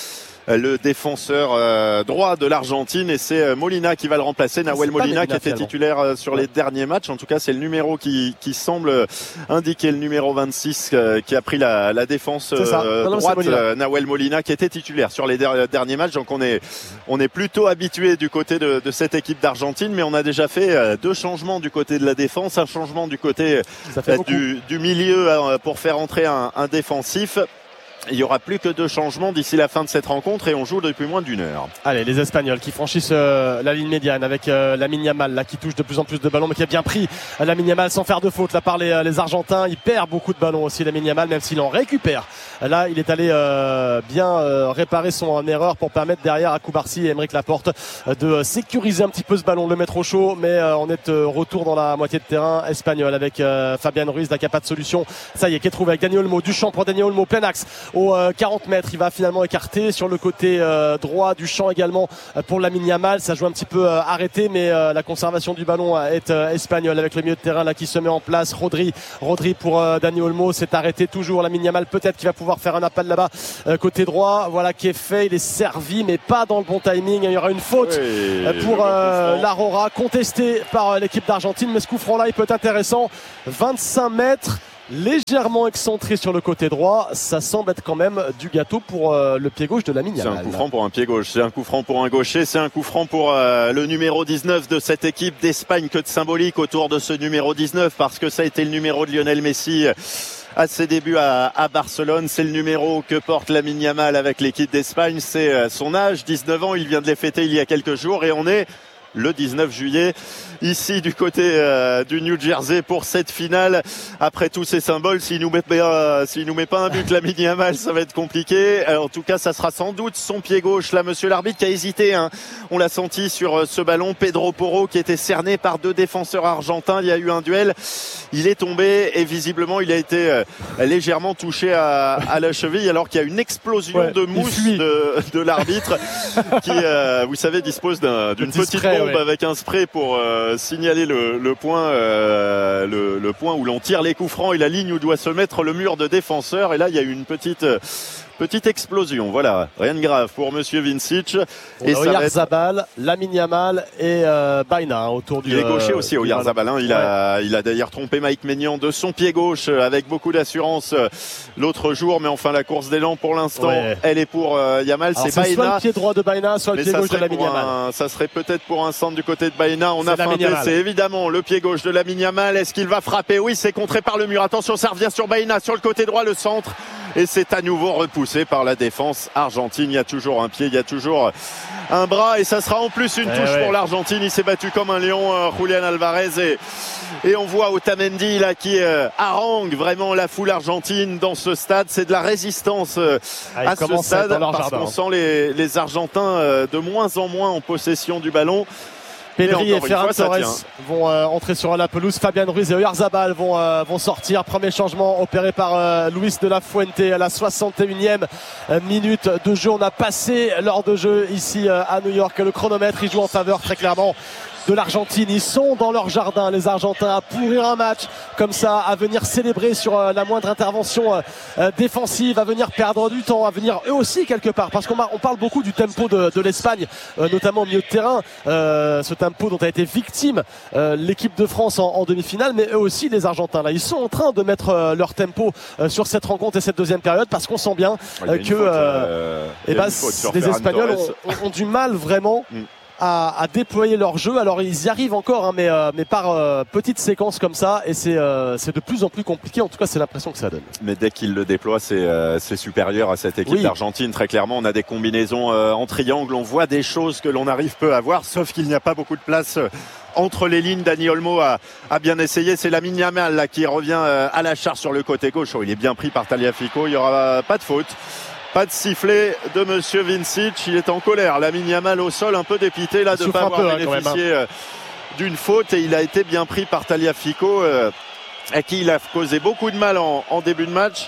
le défenseur euh, droit de l'Argentine, et c'est Molina qui va le remplacer. Nahuel Molina qui était titulaire sur les derniers matchs. En tout cas, c'est le numéro qui, qui semble indiquer le numéro vingt-six euh, qui a pris la, la défense euh, non, droite. Euh, Nahuel Molina qui était titulaire sur les der- derniers matchs. Donc on est, on est plutôt habitué du côté de, de cette équipe d'Argentine, mais on a déjà fait euh, deux changements du côté de la défense, un changement du côté euh, du, du milieu euh, pour faire entrer un, un défensif. Il y aura plus que deux changements d'ici la fin de cette rencontre et on joue depuis moins d'une heure. Allez, les Espagnols qui franchissent euh, la ligne médiane avec euh, Lamine Yamal là qui touche de plus en plus de ballons, mais qui a bien pris euh, Lamine Yamal sans faire de faute là par les, euh, les Argentins. Il perd beaucoup de ballons aussi Lamine Yamal, même s'il en récupère. Là, il est allé euh, bien euh, réparer son euh, erreur pour permettre derrière à Koubarsi et Aymeric Laporte euh, de sécuriser un petit peu ce ballon, de le mettre au chaud. Mais euh, on est euh, retour dans la moitié de terrain espagnol avec euh, Fabian Ruiz là qui a pas de solution. Ça y est, qui est trouvé avec Dani Olmo, Duchamp pour Dani Olmo, plein axe au euh, quarante mètres, il va finalement écarter sur le côté euh, droit du champ également euh, pour Lamine Yamal. Ça joue un petit peu euh, arrêté, mais euh, la conservation du ballon euh, est euh, espagnole avec le milieu de terrain là qui se met en place. Rodri, Rodri pour euh, Dani Olmo, c'est arrêté toujours. Lamine Yamal peut-être qui va pouvoir faire un appel là-bas euh, côté droit. Voilà qui est fait, il est servi, mais pas dans le bon timing. Il y aura une faute oui, euh, pour euh, l'Aurora, contestée par euh, l'équipe d'Argentine, mais ce coup franc là il peut être intéressant. vingt-cinq mètres. Légèrement excentré sur le côté droit, ça semble être quand même du gâteau pour euh, le pied gauche de Lamine Yamal. C'est un coup franc pour un pied gauche, c'est un coup franc pour un gaucher, c'est un coup franc pour euh, le numéro dix-neuf de cette équipe d'Espagne. Que de symbolique autour de ce numéro dix-neuf, parce que ça a été le numéro de Lionel Messi à ses débuts à, à Barcelone. C'est le numéro que porte Lamine Yamal avec l'équipe d'Espagne, c'est euh, son âge, dix-neuf ans, il vient de les fêter il y a quelques jours et on est le dix-neuf juillet, ici du côté euh, du New Jersey pour cette finale. Après tous ces symboles, s'il nous met pas, s'il nous met pas un but Lamine Yamal, ça va être compliqué. Alors, en tout cas, ça sera sans doute son pied gauche. Là, monsieur l'arbitre qui a hésité, hein. On l'a senti sur euh, ce ballon. Pedro Porro qui était cerné par deux défenseurs argentins. Il y a eu un duel. Il est tombé et visiblement, il a été euh, légèrement touché à, à la cheville, alors qu'il y a une explosion ouais, de mousse de, de l'arbitre qui, euh, vous savez, dispose d'un, d'une petite spray, bombe ouais. avec un spray pour euh, signaler le, le point, euh, le, le point où l'on tire les coups francs et la ligne où doit se mettre le mur de défenseurs. Et là, il y a eu une petite euh, petite explosion. Voilà, rien de grave pour Monsieur Vincic. Et Oyarzabal, être... Lamine Yamal et euh, Baina hein, autour du. Il est gaucher euh, aussi, Oyarzabal. Hein. Il ouais. a, il a d'ailleurs trompé Mike Maignan de son pied gauche avec beaucoup d'assurance l'autre jour. Mais enfin, la course d'élan pour l'instant, ouais. elle est pour euh, Yamal. Alors, c'est Baina. Soit le pied droit de Baina, soit le pied gauche de Lamine Yamal. Un, ça serait peut-être pour un centre du côté de Baina. On a feinté. C'est évidemment le pied gauche de Lamine Yamal. Est-ce qu'il va frapper? Oui, c'est contré par le mur. Attention, ça revient sur Baina sur le côté droit, le centre. Et c'est à nouveau repoussé par la défense argentine. Il y a toujours un pied, il y a toujours un bras. Et ça sera en plus une eh touche ouais. pour l'Argentine. Il s'est battu comme un lion, euh, Julián Alvarez. Et, et on voit Otamendi là, qui euh, harangue vraiment la foule argentine dans ce stade. C'est de la résistance euh, ah, à ce stade. À parce jardin, qu'on hein. sent les, les Argentins euh, de moins en moins en possession du ballon. Pedri et, et Ferran Torres vont euh, entrer sur la pelouse. Fabian Ruiz et Oyarzabal vont, euh, vont sortir. Premier changement opéré par euh, Luis de la Fuente à la soixante et unième minute de jeu. On a passé l'heure de jeu ici euh, à New York. Le chronomètre il joue en faveur très clairement de l'Argentine. Ils sont dans leur jardin, les Argentins, à pourrir un match comme ça, à venir célébrer sur euh, la moindre intervention euh, défensive, à venir perdre du temps, à venir eux aussi quelque part, parce qu'on on parle beaucoup du tempo de, de l'Espagne, euh, notamment au milieu de terrain, euh, ce tempo dont a été victime euh, l'équipe de France en, en demi-finale, mais eux aussi les Argentins là, ils sont en train de mettre euh, leur tempo euh, sur cette rencontre et cette deuxième période, parce qu'on sent bien euh, que euh, et bah, les Espagnols ont, ont du mal vraiment mm. À, à déployer leur jeu. Alors ils y arrivent encore hein, mais, euh, mais par euh, petites séquences comme ça, et c'est, euh, c'est de plus en plus compliqué. En tout cas c'est l'impression que ça donne. Mais dès qu'ils le déploient, c'est, euh, c'est supérieur à cette équipe oui. d'Argentine. Très clairement, on a des combinaisons euh, en triangle, on voit des choses que l'on arrive peu à voir, sauf qu'il n'y a pas beaucoup de place euh, entre les lignes. Dani Olmo a, a bien essayé. C'est Lamine Yamal là, qui revient euh, à la charge sur le côté gauche. Oh, il est bien pris par Tagliafico, il n'y aura pas de faute. Pas de sifflet de Monsieur Vincic, il est en colère. Lamine Yamal au sol, un peu dépité là de ne pas avoir peu, bénéficié hein, d'une faute, et il a été bien pris par Tagliafico, euh, à qui il a causé beaucoup de mal en, en début de match.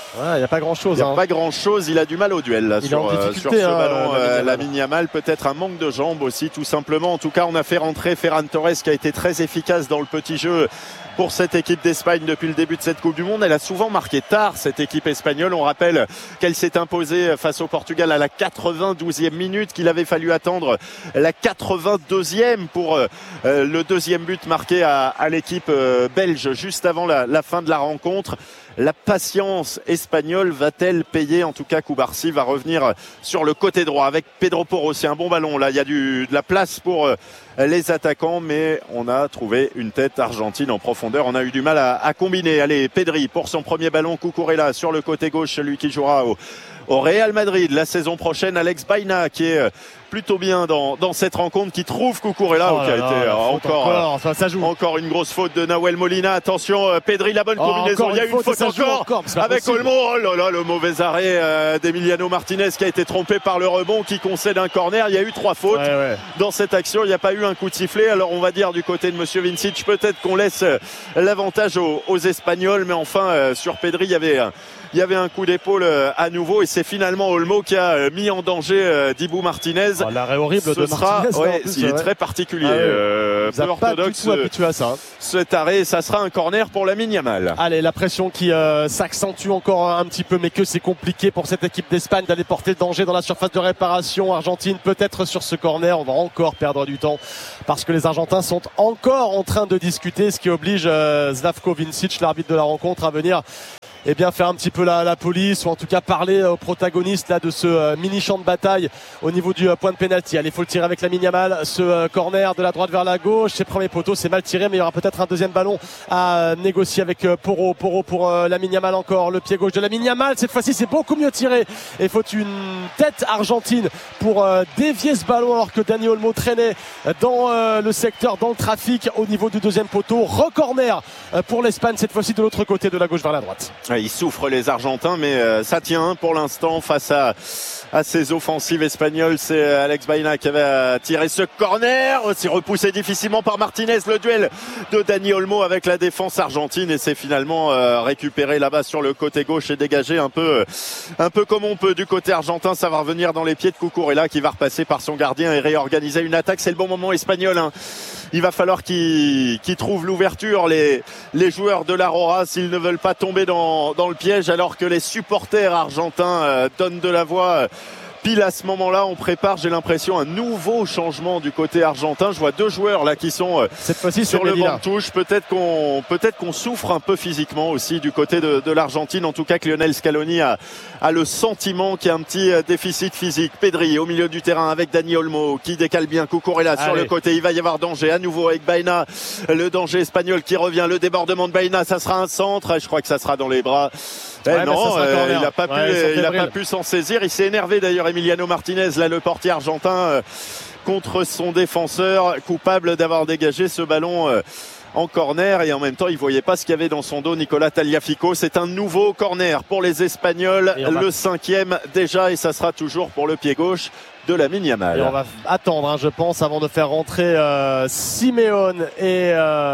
Il n'y a pas grand-chose. Il n'y a hein. pas grand-chose. Il a du mal au duel là, sur, euh, sur ce hein, ballon. Euh, Lamine Yamal, peut-être un manque de jambes aussi, tout simplement. En tout cas, on a fait rentrer Ferran Torres qui a été très efficace dans le petit jeu pour cette équipe d'Espagne depuis le début de cette Coupe du Monde. Elle a souvent marqué tard, cette équipe espagnole. On rappelle qu'elle s'est imposée face au Portugal à la quatre-vingt-douzième minute, qu'il avait fallu attendre la quatre-vingt-deuxième pour euh, le deuxième but marqué à, à l'équipe euh, belge juste avant la, la fin de la rencontre. La patience espagnole va-t-elle payer? En tout cas, Cubarsí va revenir sur le côté droit avec Pedro Porro. C'est un bon ballon. Là, il y a du, de la place pour euh, les attaquants, mais on a trouvé une tête argentine en profondeur. On a eu du mal à, à combiner. Allez, Pedri pour son premier ballon. Cucurella sur le côté gauche, celui qui jouera au, au Real Madrid la saison prochaine. Alex Baena qui est plutôt bien dans, dans cette rencontre, qui trouve Cucurella, oh qui a là, été là, encore, encore, ça, ça joue. encore une grosse faute de Nahuel Molina. Attention, Pedri, la bonne oh, combinaison. Il y a eu une faute encore, encore avec possible. Olmo. Oh là là, le mauvais arrêt euh, d'Emiliano Martinez qui a été trompé par le rebond, qui concède un corner. Il y a eu trois fautes ouais, ouais. dans cette action. Il n'y a pas eu un coup de sifflet. Alors on va dire du côté de Monsieur Vincic, peut-être qu'on laisse l'avantage aux, aux Espagnols, mais enfin euh, sur Pedri, il y avait un Il y avait un coup d'épaule à nouveau et c'est finalement Olmo qui a mis en danger euh, Dibou Martinez. Oh, l'arrêt horrible Ce de sera, Martinez. Ouais, plus, il est ouais. très particulier. Ah, ouais. euh, peu orthodoxe. Pas du tout habitué à ça. Cet arrêt, ça sera un corner pour Lamine Yamal. Allez, la pression qui euh, s'accentue encore un petit peu, mais que c'est compliqué pour cette équipe d'Espagne d'aller porter le danger dans la surface de réparation. Argentine peut-être sur ce corner. On va encore perdre du temps parce que les Argentins sont encore en train de discuter, ce qui oblige euh, Slavko Vincic, l'arbitre de la rencontre, à venir eh bien faire un petit peu la, la police, ou en tout cas parler aux protagonistes là de ce euh, mini champ de bataille au niveau du euh, point de pénalty. Allez, il faut le tirer avec Lamine Yamal, ce euh, corner de la droite vers la gauche, c'est premier poteau, c'est mal tiré, mais il y aura peut-être un deuxième ballon à euh, négocier avec euh, Porro. Porro pour euh, Lamine Yamal, encore le pied gauche de Lamine Yamal, cette fois-ci c'est beaucoup mieux tiré et faut une tête argentine pour euh, dévier ce ballon, alors que Dani Olmo traînait dans euh, le secteur, dans le trafic au niveau du deuxième poteau. Re-corner euh, pour l'Espagne, cette fois-ci de l'autre côté, de la gauche vers la droite. Ils souffrent les Argentins, mais euh, ça tient pour l'instant face à, à ces offensives espagnoles. C'est Alex Baena qui avait tiré ce corner, aussi repoussé difficilement par Martinez. Le duel de Dani Olmo avec la défense argentine, et c'est finalement euh, récupéré là-bas sur le côté gauche et dégagé un peu, un peu comme on peut du côté argentin. Ça va revenir dans les pieds de Cucurella qui va repasser par son gardien et réorganiser une attaque. C'est le bon moment espagnol, hein. Il va falloir qu'ils qu'ils trouvent l'ouverture, les, les joueurs de l'Aurora, s'ils ne veulent pas tomber dans, dans le piège, alors que les supporters argentins euh, donnent de la voix. Euh, Pile à ce moment-là, on prépare, j'ai l'impression, un nouveau changement du côté argentin. Je vois deux joueurs là qui sont cette fois-ci sur le banc de touche. Peut-être qu'on, peut-être qu'on souffre un peu physiquement aussi du côté de, de l'Argentine. En tout cas, que Lionel Scaloni a, a le sentiment qu'il y a un petit déficit physique. Pedri au milieu du terrain avec Dani Olmo qui décale bien. Cucurella sur le côté. Il va y avoir danger à nouveau avec Baena. Le danger espagnol qui revient. Le débordement de Baena, ça sera un centre. Je crois que ça sera dans les bras. Eh ouais, non, euh, il n'a pas, ouais, pu, il a pas pu s'en saisir. Il s'est énervé d'ailleurs, Emiliano Martinez, là, le portier argentin, euh, contre son défenseur, coupable d'avoir dégagé ce ballon euh, en corner, et en même temps il voyait pas ce qu'il y avait dans son dos Nicolas Tagliafico. C'est un nouveau corner pour les Espagnols, le va... cinquième déjà, et ça sera toujours pour le pied gauche de Lamine Yamal. Et on va attendre, hein, je pense, avant de faire rentrer euh, Simeone et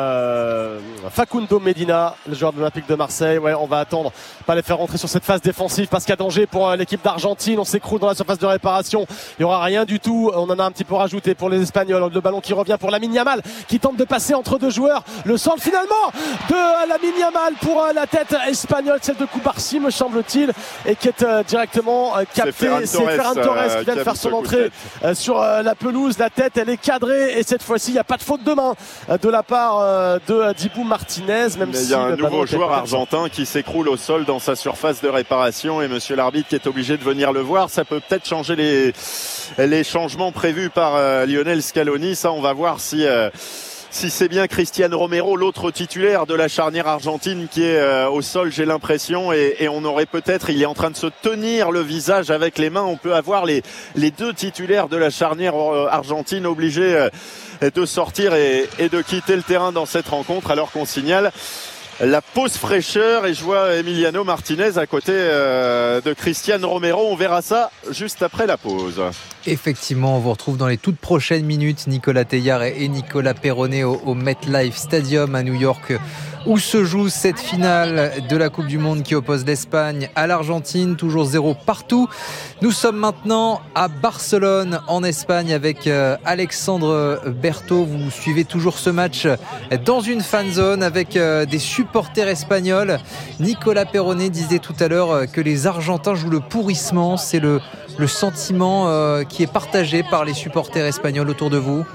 euh, Facundo Medina, le joueur de l'Olympique de Marseille. Ouais, on va attendre, pas les faire rentrer sur cette phase défensive parce qu'il y a danger pour euh, l'équipe d'Argentine. On s'écroule dans la surface de réparation. Il n'y aura rien du tout. On en a un petit peu rajouté pour les Espagnols. Le ballon qui revient pour Lamine Yamal, qui tente de passer entre deux joueurs. Le centre finalement de euh, Lamine Yamal pour euh, la tête espagnole, celle de Cubarsí, me semble-t-il, et qui est euh, directement euh, capté. C'est Ferran Torres euh, qui vient de faire son entrée euh, sur euh, la pelouse. La tête, elle est cadrée, et cette fois-ci, il n'y a pas de faute de main euh, de la part euh, de euh, Dibou Martinez. Même Mais si il y a un nouveau joueur argentin qui s'écroule au sol dans sa surface de réparation, et monsieur l'arbitre qui est obligé de venir le voir. Ça peut peut-être changer les, les changements prévus par euh, Lionel Scaloni. Ça, on va voir si... Euh, Si c'est bien Cristian Romero, l'autre titulaire de la charnière argentine, qui est euh, au sol, j'ai l'impression, et, et on aurait peut-être, il est en train de se tenir le visage avec les mains. On peut avoir les, les deux titulaires de la charnière euh, argentine obligés euh, de sortir et, et de quitter le terrain dans cette rencontre, alors qu'on signale la pause fraîcheur, et je vois Emiliano Martinez à côté euh, de Cristian Romero. On verra ça juste après la pause. Effectivement, on vous retrouve dans les toutes prochaines minutes, Nicolas Teilhard et Nicolas Perronnet au, au MetLife Stadium à New York, où se joue cette finale de la Coupe du Monde qui oppose l'Espagne à l'Argentine, toujours zéro partout. Nous sommes maintenant à Barcelone en Espagne avec euh, Alexandre Berthaud. Vous suivez toujours ce match dans une fan zone avec euh, des supporters espagnols. Nicolas Perronnet disait tout à l'heure que les Argentins jouent le pourrissement. C'est le, le sentiment euh, qui est partagé par les supporters espagnols autour de vous.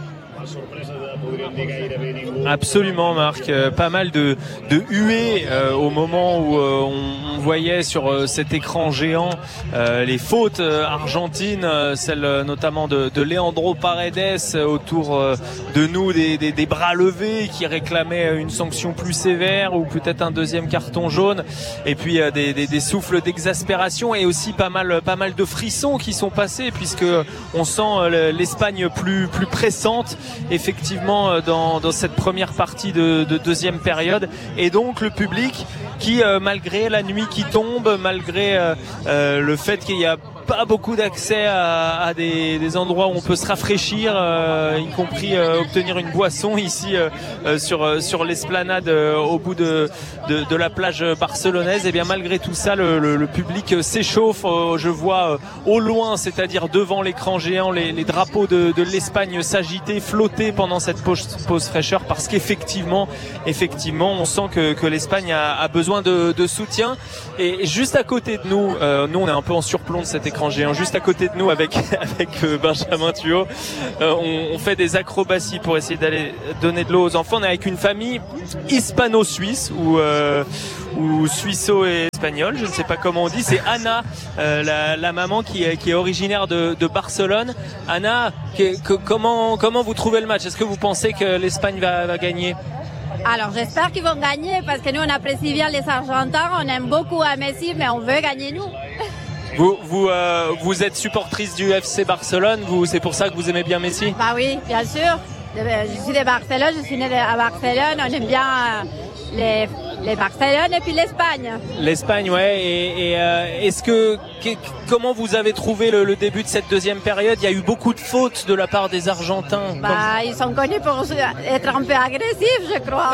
Absolument, Marc. Euh, pas mal de, de huées euh, au moment où euh, on, on voyait sur euh, cet écran géant euh, les fautes euh, argentines, euh, celle euh, notamment de, de Leandro Paredes euh, autour euh, de nous, des, des, des bras levés qui réclamaient une sanction plus sévère ou peut-être un deuxième carton jaune. Et puis euh, des, des, des souffles d'exaspération et aussi pas mal, pas mal de frissons qui sont passés puisque on sent euh, l'Espagne plus, plus pressante effectivement euh, dans, dans cette première partie de, de deuxième période, et donc le public qui euh, malgré la nuit qui tombe, malgré euh, euh, le fait qu'il y a pas beaucoup d'accès à, à des, des endroits où on peut se rafraîchir, euh, y compris euh, obtenir une boisson ici euh, euh, sur euh, sur l'esplanade euh, au bout de, de de la plage barcelonaise. Et bien malgré tout ça, le, le, le public s'échauffe. Euh, je vois euh, au loin, c'est-à-dire devant l'écran géant, les, les drapeaux de, de l'Espagne s'agiter, flotter pendant cette pause, pause fraîcheur, parce qu'effectivement, effectivement, on sent que, que l'Espagne a, a besoin de, de soutien. Et juste à côté de nous, euh, nous on est un peu en surplomb de cet écran géant, juste à côté de nous avec avec euh, Benjamin Thuot, euh, on, on fait des acrobaties pour essayer d'aller donner de l'eau aux enfants. On est avec une famille hispano-suisse ou euh, ou suisso-espagnole, je ne sais pas comment on dit. C'est Anna, euh, la, la maman qui est qui est originaire de, de Barcelone. Anna, que, que, comment comment vous trouvez le match? Est-ce que vous pensez que l'Espagne va, va gagner? Alors j'espère qu'ils vont gagner parce que nous on apprécie bien les Argentins, on aime beaucoup à Messi, mais on veut gagner nous. Vous, vous, euh, vous êtes supportrice du F C Barcelone, vous, c'est pour ça que vous aimez bien Messi? Bah oui, bien sûr. Je suis de Barcelone, je suis née à Barcelone, on aime bien les, les Barcelone et puis l'Espagne. L'Espagne, ouais. Et, et euh, est-ce que, que, comment vous avez trouvé le, le début de cette deuxième période? Il y a eu beaucoup de fautes de la part des Argentins. Bah, comme... ils sont connus pour être un peu agressifs, je crois.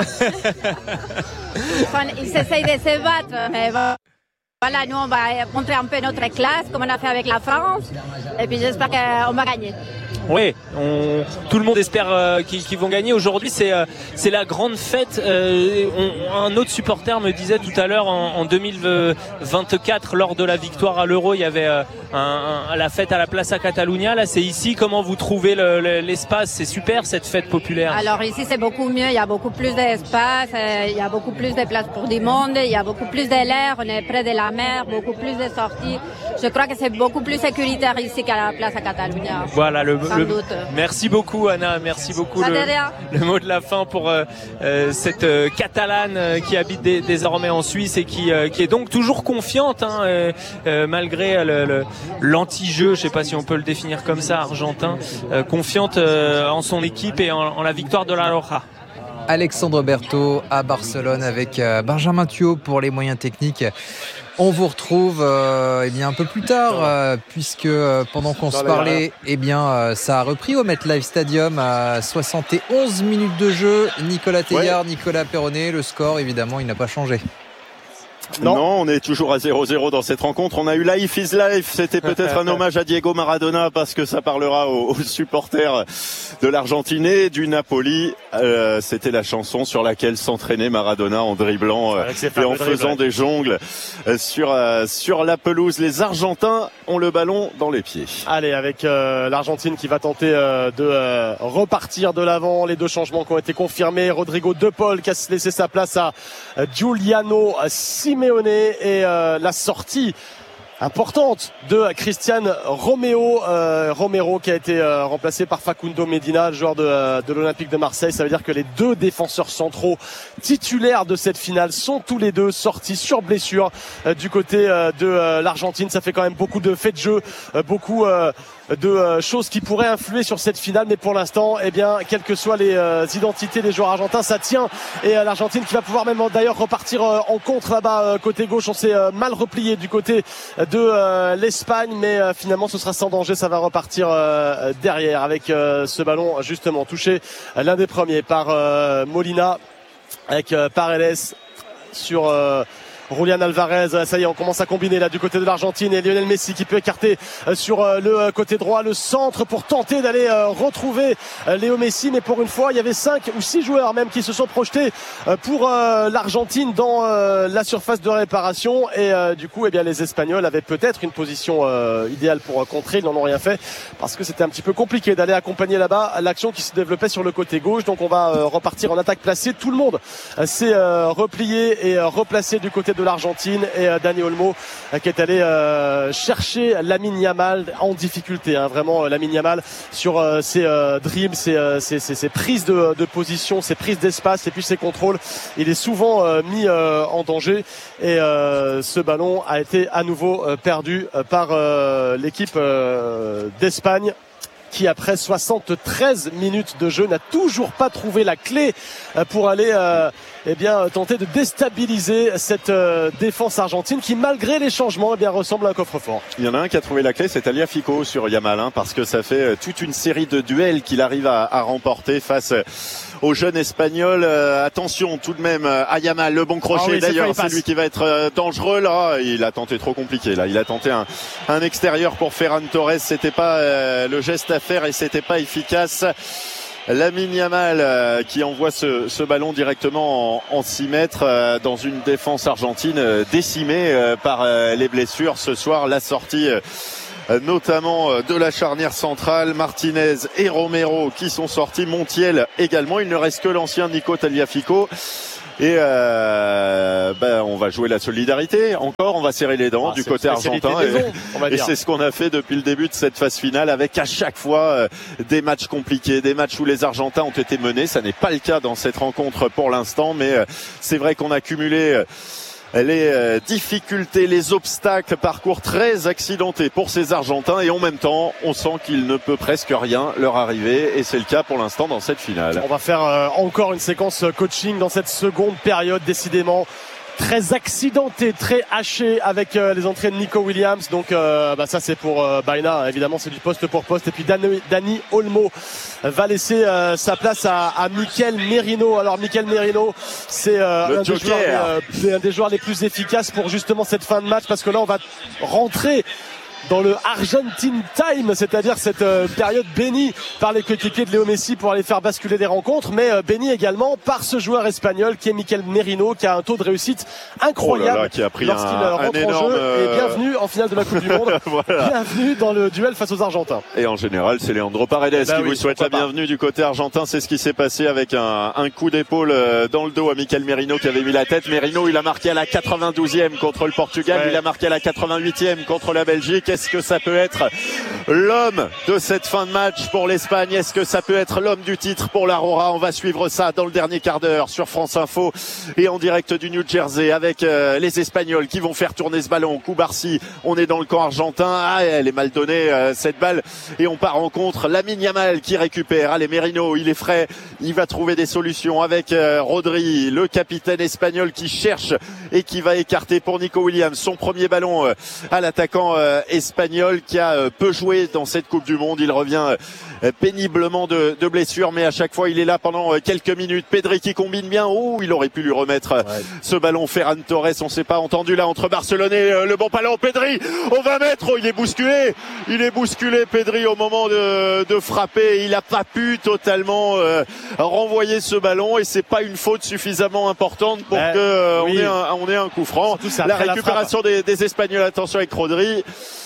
ils ils essayent de se battre, mais bon. Voilà, nous on va montrer un peu notre classe comme on a fait avec la France, et puis j'espère qu'on va gagner. Oui, on, tout le monde espère euh, qu'ils, qu'ils vont gagner. Aujourd'hui, c'est euh, c'est la grande fête. Euh, on, un autre supporter me disait tout à l'heure, en, en deux mille vingt-quatre, lors de la victoire à l'Euro, il y avait euh, un, un, la fête à la Plaça Catalunya. Là, c'est ici. Comment vous trouvez le, le, l'espace? C'est super cette fête populaire. Alors ici, c'est beaucoup mieux. Il y a beaucoup plus d'espace. Euh, il y a beaucoup plus de place pour du monde. Il y a beaucoup plus de l'air. On est près de la mer. Beaucoup plus de sorties. Je crois que c'est beaucoup plus sécuritaire ici qu'à la Plaça Catalunya. Voilà le. Le... Merci beaucoup Anna, merci beaucoup. Le, le mot de la fin pour euh, euh, cette euh, Catalane euh, qui habite dé, désormais en Suisse et qui, euh, qui est donc toujours confiante hein, euh, euh, malgré le, le, l'anti-jeu, je sais pas si on peut le définir comme ça, argentin, euh, confiante euh, en son équipe et en, en la victoire de la Roja. Alexandre Berthaud à Barcelone avec euh, Benjamin Thuot pour les moyens techniques. On vous retrouve euh, eh bien un peu plus tard euh, puisque euh, pendant qu'on se parlait, eh bien euh, ça a repris au MetLife Stadium à soixante et onze minutes de jeu. Nicolas Teilhard, ouais. Nicolas Perronnet, le score évidemment il n'a pas changé. Non. non, on est toujours à zéro zéro dans cette rencontre. On a eu Life is Life. C'était peut-être un hommage à Diego Maradona parce que ça parlera aux, aux supporters de l'Argentine et du Napoli. Euh, c'était la chanson sur laquelle s'entraînait Maradona en dribblant euh, et en faisant des jongles euh, sur euh, sur la pelouse. Les Argentins ont le ballon dans les pieds. Allez, avec euh, l'Argentine qui va tenter euh, de euh, repartir de l'avant. Les deux changements qui ont été confirmés. Rodrigo De Paul qui a laissé sa place à euh, Giuliano Simeone et euh, la sortie importante de Christian Romero, euh, Romero qui a été euh, remplacé par Facundo Medina, le joueur de, euh, de l'Olympique de Marseille. Ça veut dire que les deux défenseurs centraux titulaires de cette finale sont tous les deux sortis sur blessure euh, du côté euh, de euh, l'Argentine. Ça fait quand même beaucoup de faits de jeu, euh, beaucoup euh, de euh, choses qui pourraient influer sur cette finale, mais pour l'instant, eh bien, quelles que soient les euh, identités des joueurs argentins, ça tient. Et euh, l'Argentine qui va pouvoir même d'ailleurs repartir euh, en contre là-bas euh, côté gauche. On s'est euh, mal replié du côté de euh, l'Espagne, mais euh, finalement ce sera sans danger. Ça va repartir euh, derrière avec euh, ce ballon justement touché euh, l'un des premiers par euh, Molina avec euh, Paredes sur euh, Julián Alvarez. Ça y est, on commence à combiner là du côté de l'Argentine, et Lionel Messi qui peut écarter sur le côté droit le centre pour tenter d'aller retrouver Léo Messi, mais pour une fois il y avait cinq ou six joueurs même qui se sont projetés pour l'Argentine dans la surface de réparation, et du coup eh bien les Espagnols avaient peut-être une position idéale pour contrer. Ils n'en ont rien fait parce que c'était un petit peu compliqué d'aller accompagner là-bas l'action qui se développait sur le côté gauche. Donc on va repartir en attaque placée. Tout le monde s'est replié et replacé du côté de l'Argentine, et euh, Dani Olmo euh, qui est allé euh, chercher Lamine Yamal en difficulté, hein, vraiment euh, Lamine Yamal sur euh, ses euh, dribbles, ses, euh, ses, ses, ses prises de, de position, ses prises d'espace et puis ses contrôles. Il est souvent euh, mis euh, en danger, et euh, ce ballon a été à nouveau euh, perdu euh, par euh, l'équipe euh, d'Espagne, qui après soixante-treize minutes de jeu n'a toujours pas trouvé la clé pour aller euh, eh bien tenter de déstabiliser cette euh, défense argentine qui, malgré les changements, eh bien ressemble à un coffre-fort. Il y en a un qui a trouvé la clé, c'est Tagliafico sur Yamal, hein, parce que ça fait toute une série de duels qu'il arrive à, à remporter face au jeune espagnol. Euh, attention tout de même à Yamal, le bon crochet. Ah oui, d'ailleurs c'est lui qui va être euh, dangereux là. Il a tenté trop compliqué là. Il a tenté un, un extérieur pour Ferran Torres. C'était pas euh, le geste à faire et c'était pas efficace. Lamine Yamal euh, qui envoie ce, ce ballon directement en, en six mètres euh, dans une défense argentine euh, décimée euh, par euh, les blessures ce soir. La sortie euh, notamment de la charnière centrale, Martinez et Romero qui sont sortis, Montiel également. Il ne reste que l'ancien Nico Tagliafico. Et euh, ben on va jouer la solidarité encore, on va serrer les dents ah, du côté argentin, et, et c'est ce qu'on a fait depuis le début de cette phase finale, avec à chaque fois euh, des matchs compliqués, des matchs où les Argentins ont été menés. Ça n'est pas le cas dans cette rencontre pour l'instant, mais euh, c'est vrai qu'on a cumulé euh, les euh, difficultés, les obstacles, parcours très accidentés pour ces Argentins, et en même temps on sent qu'il ne peut presque rien leur arriver, et c'est le cas pour l'instant dans cette finale. On va faire euh, encore une séquence coaching dans cette seconde période, décidément très accidenté, très haché, avec euh, les entrées de Nico Williams. Donc euh, bah ça c'est pour euh, Baena, évidemment c'est du poste pour poste. Et puis Dani, Dani Olmo va laisser euh, sa place à, à Mikel Merino. Alors Mikel Merino, c'est euh, un, des joueurs, euh, un des joueurs les plus efficaces pour justement cette fin de match, parce que là on va rentrer dans le Argentine Time, c'est-à-dire cette euh, période bénie par les coéquipiers de Léo Messi pour aller faire basculer des rencontres, mais euh, bénie également par ce joueur espagnol qui est Mikel Merino, qui a un taux de réussite incroyable oh là là, qui a pris lorsqu'il un, rentre un énorme, en jeu. Et bienvenue en finale de la Coupe du Monde. Voilà. Bienvenue dans le duel face aux Argentins. Et en général, c'est Leandro Paredes eh ben qui oui, vous souhaite la bienvenue pas. Du côté argentin. C'est ce qui s'est passé avec un, un coup d'épaule dans le dos à Mikel Merino qui avait mis la tête. Merino, il a marqué à la quatre-vingt-douzième contre le Portugal, ouais. Il a marqué à la quatre-vingt-huitième contre la Belgique. Est-ce que ça peut être l'homme de cette fin de match pour l'Espagne? Est-ce que ça peut être l'homme du titre pour l'Aurora? On va suivre ça dans le dernier quart d'heure sur France Info et en direct du New Jersey avec euh, les Espagnols qui vont faire tourner ce ballon. Koubarsi, on est dans le camp argentin. Ah, elle est mal donnée euh, cette balle, et on part en contre. Lamine Yamal qui récupère. Allez, Merino, il est frais, il va trouver des solutions avec euh, Rodri, le capitaine espagnol qui cherche et qui va écarter pour Nico Williams son premier ballon euh, à l'attaquant euh, espagnol qui a euh, peu joué dans cette Coupe du Monde. Il revient euh, péniblement de, de blessure, mais à chaque fois il est là pendant euh, quelques minutes. Pedri qui combine bien. Oh, il aurait pu lui remettre euh, ouais. ce ballon. Ferran Torres, on s'est pas entendu là entre Barcelone et euh, le bon ballon. Pedri, on va mettre. Oh, il est bousculé. Il est bousculé Pedri au moment de, de frapper. Il a pas pu totalement euh, renvoyer ce ballon, et c'est pas une faute suffisamment importante pour ouais, que euh, oui. on, ait un, on ait un coup franc. La récupération la des, des Espagnols. Attention avec Rodri.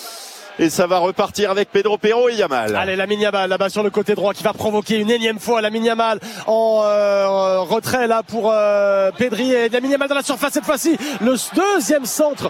Et ça va repartir avec Pedro Perro et Yamal. Allez, Lamine Yamal là-bas sur le côté droit qui va provoquer une énième fois. Lamine Yamal en euh, retrait là pour euh, Pedri, et Lamine Yamal dans la surface cette fois-ci. Le deuxième centre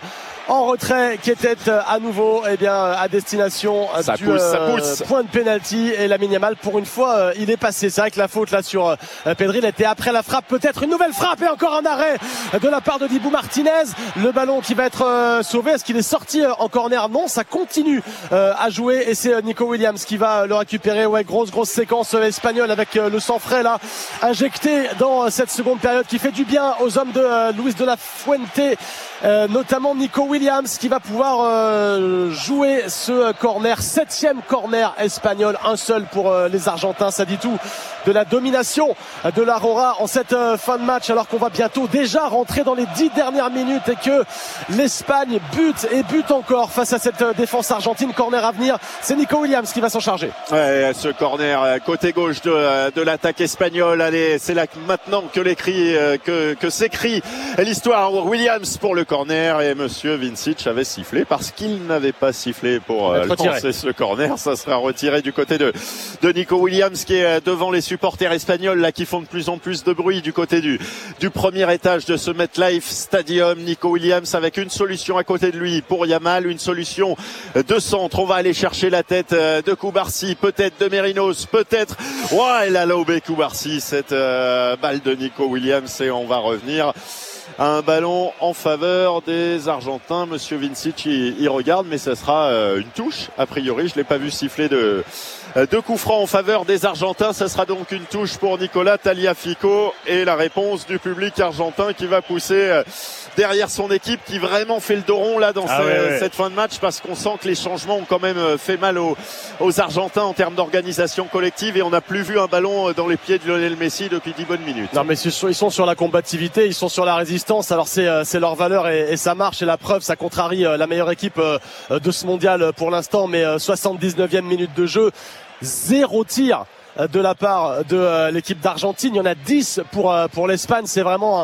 en retrait qui était à nouveau eh bien, à destination ça du pousse, euh, ça pousse. point de pénalty et Lamine Yamal pour une fois euh, il est passé. C'est vrai que la faute là sur euh, Pedri elle était après la frappe, peut-être une nouvelle frappe et encore un arrêt de la part de Dibou Martinez. Le ballon qui va être euh, sauvé, est-ce qu'il est sorti euh, en corner? Non, ça continue euh, à jouer et c'est euh, Nico Williams qui va euh, le récupérer. Ouais, grosse grosse séquence euh, espagnole avec euh, le sang frais là injecté dans euh, cette seconde période qui fait du bien aux hommes de euh, Luis de la Fuente. Euh, notamment Nico Williams qui va pouvoir euh, jouer ce corner, septième corner espagnol, un seul pour euh, les Argentins. Ça dit tout de la domination de l'Aurora en cette euh, fin de match, alors qu'on va bientôt déjà rentrer dans les dix dernières minutes et que l'Espagne bute et bute encore face à cette euh, défense argentine. Corner à venir, c'est Nico Williams qui va s'en charger. Ouais, ce corner côté gauche de, de l'attaque espagnole. Allez, c'est là maintenant que l'écrit que, que s'écrit l'histoire. Williams pour le corner et monsieur Vincic avait sifflé parce qu'il n'avait pas sifflé pour euh, lancer ce corner. Ça sera retiré du côté de, de Nico Williams qui est devant les supporters espagnols là qui font de plus en plus de bruit du côté du, du premier étage de ce MetLife Stadium. Nico Williams avec une solution à côté de lui pour Yamal, une solution de centre. On va aller chercher la tête de Koubarsi, peut-être de Merinos, peut-être. Ouais, elle a lobé Koubarsi cette euh, balle de Nico Williams et on va revenir. Un ballon en faveur des Argentins. Monsieur Vincic il, il regarde, mais ça sera euh, une touche a priori. Je l'ai pas vu siffler de deux coups francs en faveur des Argentins. Ça sera donc une touche pour Nicolas Tagliafico et la réponse du public argentin qui va pousser euh, derrière son équipe, qui vraiment fait le dos rond là dans ah ce, ouais, ouais. cette fin de match, parce qu'on sent que les changements ont quand même fait mal aux, aux Argentins en termes d'organisation collective et on n'a plus vu un ballon dans les pieds de Lionel Messi depuis dix bonnes minutes. Non mais ils sont sur la combativité, ils sont sur la résistance. Alors c'est c'est leur valeur et, et ça marche et la preuve, ça contrarie la meilleure équipe de ce mondial pour l'instant. Mais soixante-dix-neuvième minute de jeu, zéro tir de la part de l'équipe d'Argentine. Il y en a dix pour pour l'Espagne. C'est vraiment un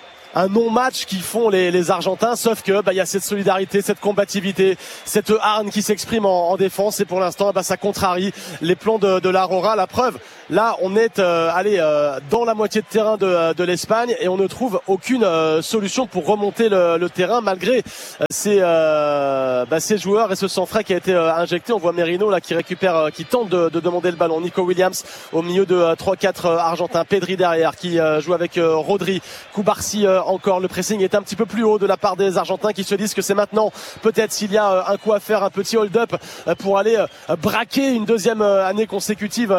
un non-match qui font les, les Argentins, sauf que bah il y a cette solidarité, cette combativité, cette hargne qui s'exprime en, en défense et pour l'instant bah ça contrarie les plans de, de l'Aurora. La preuve, là on est euh, allé euh, dans la moitié de terrain de, de l'Espagne et on ne trouve aucune euh, solution pour remonter le, le terrain malgré euh, ces, euh, bah, ces joueurs et ce sang frais qui a été euh, injecté. On voit Merino là qui récupère, euh, qui tente de, de demander le ballon. Nico Williams au milieu de euh, trois quatre euh, Argentins, Pedri derrière qui euh, joue avec euh, Rodri, Koubarsi euh, encore. Le pressing est un petit peu plus haut de la part des Argentins qui se disent que c'est maintenant, peut-être s'il y a un coup à faire, un petit hold-up pour aller braquer une deuxième année consécutive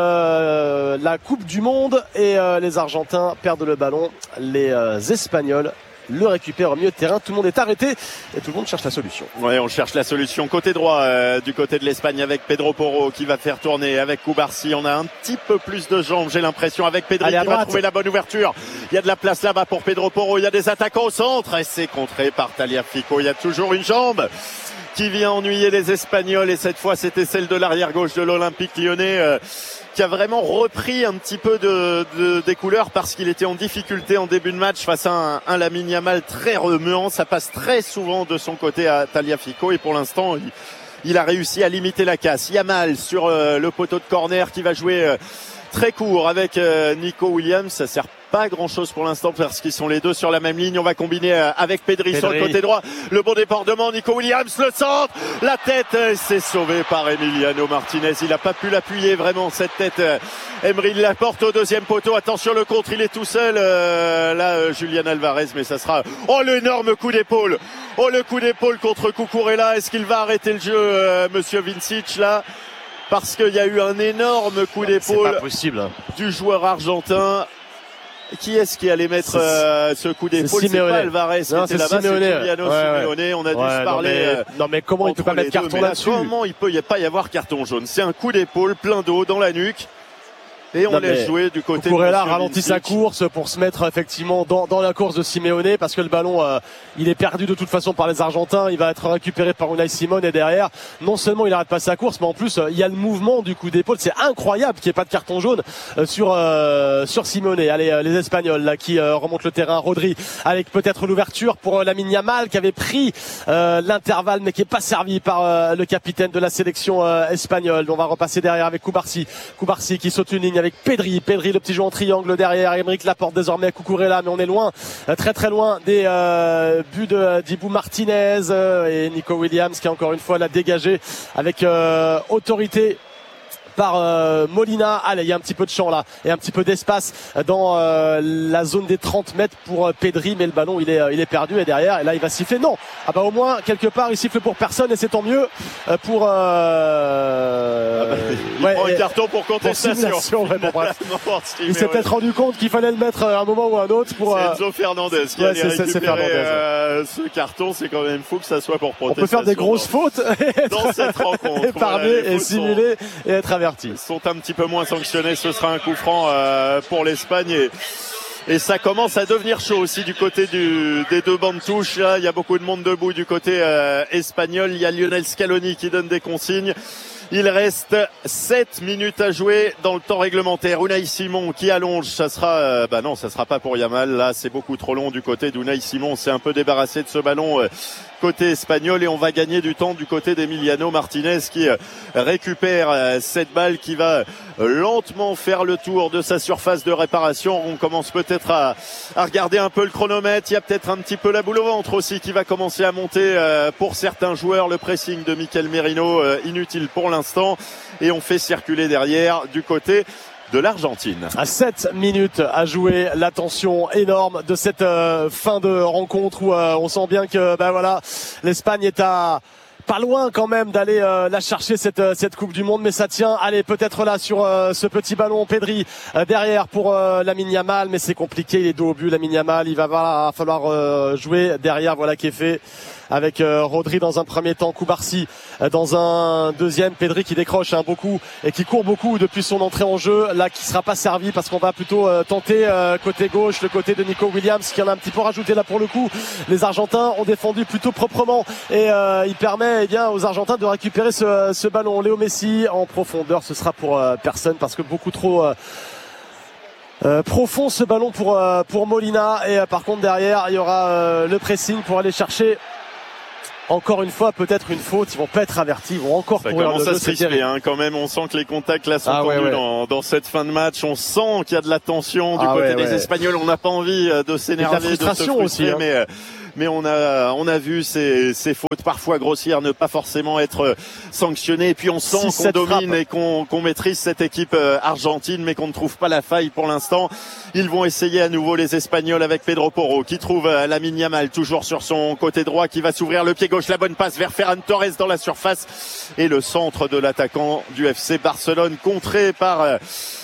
la Coupe du Monde. Et les Argentins perdent le ballon, les Espagnols le récupère au milieu de terrain. Tout le monde est arrêté et tout le monde cherche la solution. Ouais, on cherche la solution côté droit euh, du côté de l'Espagne avec Pedro Porro qui va faire tourner avec Koubarsi. On a un petit peu plus de jambes, j'ai l'impression, avec Pedri qui va trouver la bonne ouverture. Il y a de la place là-bas pour Pedro Porro. Il y a des attaquants au centre et c'est contré par Tagliafico. Il y a toujours une jambe qui vient ennuyer les Espagnols et cette fois c'était celle de l'arrière gauche de l'Olympique Lyonnais euh, qui a vraiment repris un petit peu de, de des couleurs parce qu'il était en difficulté en début de match face à un, un Lamine Yamal très remuant. Ça passe très souvent de son côté à Tagliafico et pour l'instant il, il a réussi à limiter la casse. Yamal sur euh, le poteau de corner qui va jouer euh, très court avec euh, Nico Williams. Ça sert pas grand chose pour l'instant parce qu'ils sont les deux sur la même ligne. On va combiner avec Pedri, Pedri. sur le côté droit. Le bon débordement, Nico Williams, le centre, la tête, c'est sauvé par Emiliano Martinez. Il n'a pas pu l'appuyer vraiment cette tête. Emery la porte au deuxième poteau. Attention le contre, il est tout seul. Euh, là, euh, Julian Alvarez, mais ça sera. Oh l'énorme coup d'épaule. Oh le coup d'épaule contre Cucurella. Est-ce qu'il va arrêter le jeu, euh, Monsieur Vincic là? Parce qu'il y a eu un énorme coup d'épaule du joueur argentin. Qui est-ce qui allait mettre euh, ce coup d'épaule? C'est pas Alvarez qui était là-bas, c'est Giuliano ouais, Simeone. Ouais. On a dû ouais, se parler. Non mais, non mais comment il peut pas mettre carton là-dessus? Comment il peut y pas y avoir carton jaune? C'est un coup d'épaule plein d'eau dans la nuque. Et on non, laisse jouer du côté Cucurella ralentit sa course pour se mettre effectivement dans, dans la course de Simeone parce que le ballon euh, il est perdu de toute façon par les Argentins. Il va être récupéré par Unai Simon et derrière non seulement il arrête pas sa course mais en plus euh, il y a le mouvement du coup d'épaule. C'est incroyable qu'il n'y ait pas de carton jaune euh, sur euh, sur Simone. Allez euh, les Espagnols là qui euh, remontent le terrain. Rodri avec peut-être l'ouverture pour euh, Lamine Yamal qui avait pris euh, l'intervalle mais qui est pas servi par euh, le capitaine de la sélection euh, espagnole. On va repasser derrière avec Koubarsi. Koubarsi qui saute une ligne ligne avec Pedri. Pedri, le petit jeu en triangle derrière. Aymeric Laporte désormais à Cucurella, mais on est loin, très très loin des euh, buts de Dibu Martinez euh, et Nico Williams qui encore une fois l'a dégagé avec euh, autorité par euh, Molina. Allez, il y a un petit peu de champ là et un petit peu d'espace dans euh, la zone des trente mètres pour euh, Pedri, mais le ballon il est euh, il est perdu et derrière et là il va siffler. Non, ah bah au moins quelque part il siffle pour personne et c'est tant mieux euh, pour euh... ah bah, il ouais, prend un carton pour contestation. Ouais, bon, bref. Il s'est peut-être rendu compte qu'il fallait le mettre à un moment ou à un autre pour c'est Enzo Fernandez qui ouais, a récupéré euh, ce carton. C'est quand même fou que ça soit pour protestation. On peut faire des grosses dans, fautes dans cette rencontre, épargner et simuler sont... et être averti. Ils sont un petit peu moins sanctionnés. Ce sera un coup franc euh, pour l'Espagne et, et ça commence à devenir chaud aussi du côté du, des deux bandes touches. Là, il y a beaucoup de monde debout du côté euh, espagnol. Il y a Lionel Scaloni qui donne des consignes. Il reste sept minutes à jouer dans le temps réglementaire. Unai Simon qui allonge, ça sera, euh, bah non, ça sera pas pour Yamal. Là, c'est beaucoup trop long du côté d'Unai Simon. C'est un peu débarrassé de ce ballon euh, côté espagnol et on va gagner du temps du côté d'Emiliano Martinez qui euh, récupère euh, cette balle qui va euh, lentement faire le tour de sa surface de réparation. On commence peut-être à, à regarder un peu le chronomètre. Il y a peut-être un petit peu la boule au ventre aussi qui va commencer à monter euh, pour certains joueurs. Le pressing de Mikel Merino euh, inutile pour l'instant. Instant et on fait circuler derrière du côté de l'Argentine. À sept minutes à jouer, la tension énorme de cette euh, fin de rencontre où euh, on sent bien que ben voilà, l'Espagne est à pas loin quand même d'aller euh, la chercher cette euh, cette Coupe du Monde, mais ça tient. Allez, peut-être là sur euh, ce petit ballon Pedri euh, derrière pour euh, Lamine Yamal, mais c'est compliqué, il est dos au but Lamine Yamal, il va, va falloir euh, jouer derrière, voilà qui est fait avec euh, Rodri dans un premier temps, Koubarsi euh, dans un deuxième, Pedri qui décroche hein, beaucoup et qui court beaucoup depuis son entrée en jeu, là qui sera pas servi parce qu'on va plutôt euh, tenter euh, côté gauche, le côté de Nico Williams qui en a un petit peu rajouté là pour le coup. Les Argentins ont défendu plutôt proprement et euh, il permet eh bien aux Argentins de récupérer ce, ce ballon. Léo Messi en profondeur, ce sera pour euh, personne parce que beaucoup trop euh, Euh, profond ce ballon pour euh, pour Molina et euh, par contre derrière il y aura euh, le pressing pour aller chercher encore une fois peut-être une faute. Ils vont pas être avertis, ils vont encore ça courir commence le à se crisper hein, quand même. On sent que les contacts là sont ah, tendus ouais, ouais. Dans, dans cette fin de match. On sent qu'il y a de la tension du ah, côté ouais, des ouais. Espagnols. On n'a pas envie de s'énerver, de, de se frustrer aussi, hein. mais euh, mais on a on a vu ces, ces fautes parfois grossières ne pas forcément être sanctionnées. Et puis on sent qu'on domine frappe. et qu'on qu'on maîtrise cette équipe argentine, mais qu'on ne trouve pas la faille pour l'instant. Ils vont essayer à nouveau les Espagnols avec Pedro Porro qui trouve Lamine Yamal toujours sur son côté droit, qui va s'ouvrir le pied gauche. La bonne passe vers Ferran Torres dans la surface et le centre de l'attaquant du F C Barcelone contré par euh,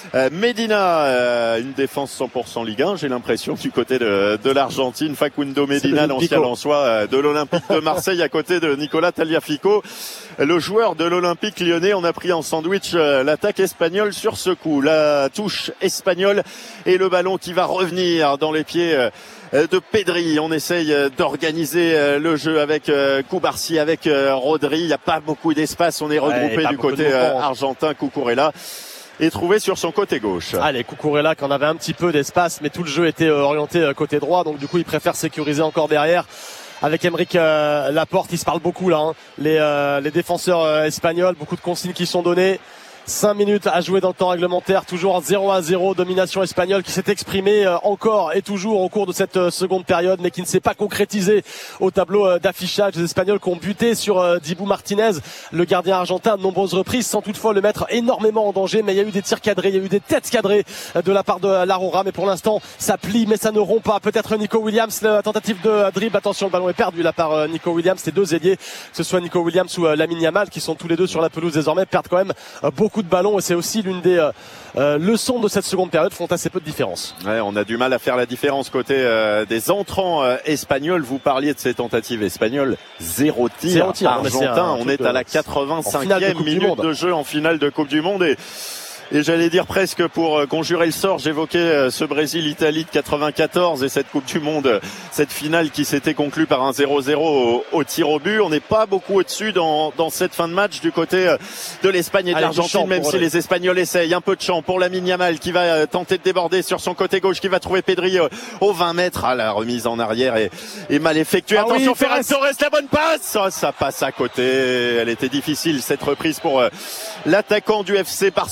Medina. Euh, une défense cent pour cent Ligue un, j'ai l'impression, du côté de, de l'Argentine. Facundo Medina, l'ancien Lensois de l'Olympique de Marseille, à côté de Nicolas Tagliafico, le joueur de l'Olympique lyonnais. On a pris en sandwich euh, l'attaque espagnole sur ce coup. La touche espagnole et le ballon qui va revenir dans les pieds euh, de Pedri. On essaye d'organiser le jeu avec Koubarsi, avec Rodri. Il n'y a pas beaucoup d'espace. On est regroupé ouais, du côté argentin. Cucurella est trouvé sur son côté gauche. Allez, Cucurella qu'on avait un petit peu d'espace, mais tout le jeu était orienté côté droit. Donc du coup, il préfère sécuriser encore derrière. Avec Aymeric euh, Laporte, ils se parlent beaucoup là. Hein. Les, euh, les défenseurs euh, espagnols, beaucoup de consignes qui sont données. cinq minutes à jouer dans le temps réglementaire, toujours zéro à zéro, domination espagnole qui s'est exprimée euh, encore et toujours au cours de cette euh, seconde période, mais qui ne s'est pas concrétisée au tableau euh, d'affichage. Les Espagnols qui ont buté sur euh, Dibu Martinez, le gardien argentin, de nombreuses reprises, sans toutefois le mettre énormément en danger. Mais il y a eu des tirs cadrés, il y a eu des têtes cadrées euh, de la part de euh, l'Aurora, mais pour l'instant ça plie, mais ça ne rompt pas. Peut-être Nico Williams, la tentative de euh, dribble, attention, le ballon est perdu là par euh, Nico Williams. Les deux ailiers, que ce soit Nico Williams ou euh, Lamine Yamal, qui sont tous les deux sur la pelouse désormais, perdent quand même euh, beaucoup de ballons, et c'est aussi l'une des euh, euh, leçons de cette seconde période, font assez peu de différence. Ouais, on a du mal à faire la différence côté euh, des entrants euh, espagnols. Vous parliez de ces tentatives espagnoles, zéro tir, zéro tir argentin. On est à la quatre-vingt-cinquième minute de jeu en finale de Coupe du Monde, et Et j'allais dire presque pour conjurer le sort, j'évoquais ce Brésil-Italie de quatre-vingt-quatorze et cette Coupe du Monde, cette finale qui s'était conclue par un zéro zéro au, au tir au but. On n'est pas beaucoup au-dessus dans, dans cette fin de match du côté de l'Espagne et de l'Argentine, même si les Espagnols essayent. Un peu de champ pour Lamine Yamal qui va tenter de déborder sur son côté gauche, qui va trouver Pedri au vingt mètres. Ah, la remise en arrière est, est mal effectuée. Ah, attention, oui, Ferran Torres, la bonne passe. Oh, ça passe à côté. Elle était difficile cette reprise pour l'attaquant du F C Barcelone, qui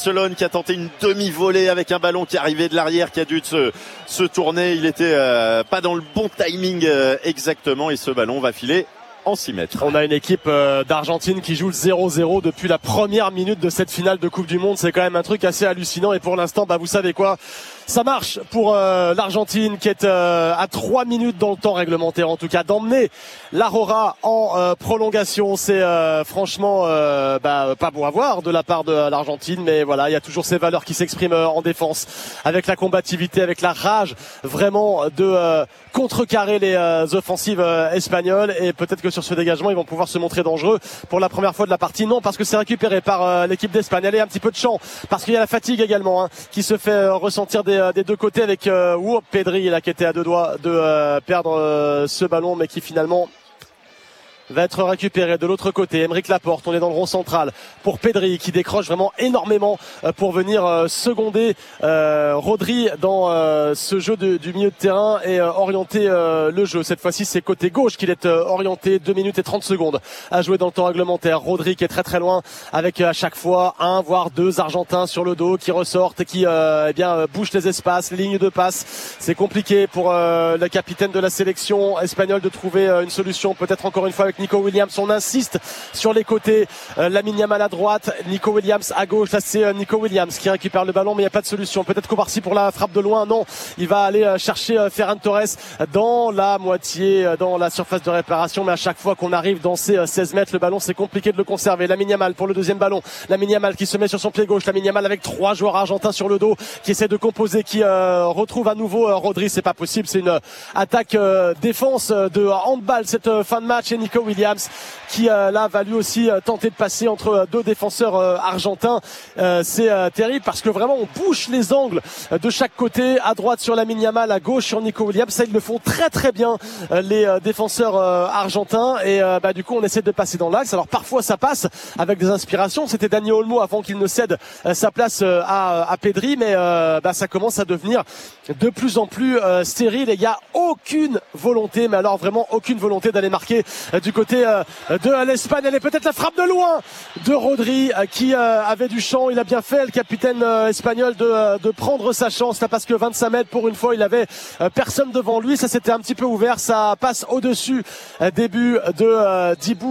qui a tenté une demi-volée avec un ballon qui arrivait de l'arrière, qui a dû se, se tourner. Il était euh, pas dans le bon timing euh, exactement et ce ballon va filer en six mètres. On a une équipe euh, d'Argentine qui joue le zéro zéro depuis la première minute de cette finale de Coupe du Monde. C'est quand même un truc assez hallucinant et pour l'instant, bah vous savez quoi, ça marche pour euh, l'Argentine qui est euh, à trois minutes dans le temps réglementaire, en tout cas d'emmener l'Aurora en euh, prolongation. C'est euh, franchement euh, bah, pas beau à voir de la part de l'Argentine, mais voilà, il y a toujours ces valeurs qui s'expriment euh, en défense, avec la combativité, avec la rage vraiment de euh, contrecarrer les euh, offensives euh, espagnoles, et peut-être que sur ce dégagement ils vont pouvoir se montrer dangereux pour la première fois de la partie. Non, parce que c'est récupéré par euh, l'équipe d'Espagne. Allez, un petit peu de champ parce qu'il y a la fatigue également hein, qui se fait euh, ressentir des, des deux côtés avec euh, Wou Pedri là qui était à deux doigts de euh, perdre euh, ce ballon, mais qui finalement va être récupéré de l'autre côté. Aymeric Laporte, on est dans le rond central pour Pedri qui décroche vraiment énormément pour venir seconder euh, Rodri dans euh, ce jeu de, du milieu de terrain et euh, orienter euh, le jeu. Cette fois-ci c'est côté gauche qu'il est euh, orienté. deux minutes et trente secondes à jouer dans le temps réglementaire. Rodri qui est très très loin avec à chaque fois un voire deux Argentins sur le dos qui ressortent, qui euh, eh bien bouchent les espaces, les lignes de passe. C'est compliqué pour euh, le capitaine de la sélection espagnole de trouver euh, une solution, peut-être encore une fois avec Nico Williams. On insiste sur les côtés, euh, Lamine Yamal à droite, Nico Williams à gauche. Là c'est euh, Nico Williams qui récupère le ballon, mais il n'y a pas de solution. Peut-être Kobarsi pour la frappe de loin. Non, il va aller euh, chercher euh, Ferran Torres dans la moitié, euh, dans la surface de réparation, mais à chaque fois qu'on arrive dans ces euh, seize mètres, le ballon c'est compliqué de le conserver. Lamine Yamal pour le deuxième ballon. Lamine Yamal qui se met sur son pied gauche. Lamine Yamal avec trois joueurs argentins sur le dos qui essaie de composer, qui euh, retrouve à nouveau euh, Rodri. C'est pas possible, c'est une euh, attaque euh, défense euh, de handball cette euh, fin de match, et Nico Williams qui euh, là va lui aussi euh, tenter de passer entre euh, deux défenseurs euh, argentins. Euh, c'est euh, terrible parce que vraiment on bouche les angles euh, de chaque côté, à droite sur Lamine Yamal, à gauche sur Nico Williams. Ça ils le font très très bien euh, les euh, défenseurs euh, argentins, et euh, bah, du coup on essaie de passer dans l'axe. Alors parfois ça passe avec des inspirations, c'était Dani Olmo avant qu'il ne cède euh, sa place euh, à, à Pedri, mais euh, bah, ça commence à devenir de plus en plus euh, stérile et il n'y a aucune volonté, mais alors vraiment aucune volonté d'aller marquer euh, du côté euh, de l'Espagne. Elle est peut-être la frappe de loin de Rodri qui euh, avait du champ. Il a bien fait le capitaine euh, espagnol de, euh, de prendre sa chance là, parce que vingt-cinq mètres pour une fois il avait euh, personne devant lui. Ça s'était un petit peu ouvert, ça passe au-dessus euh, début de euh, Dibou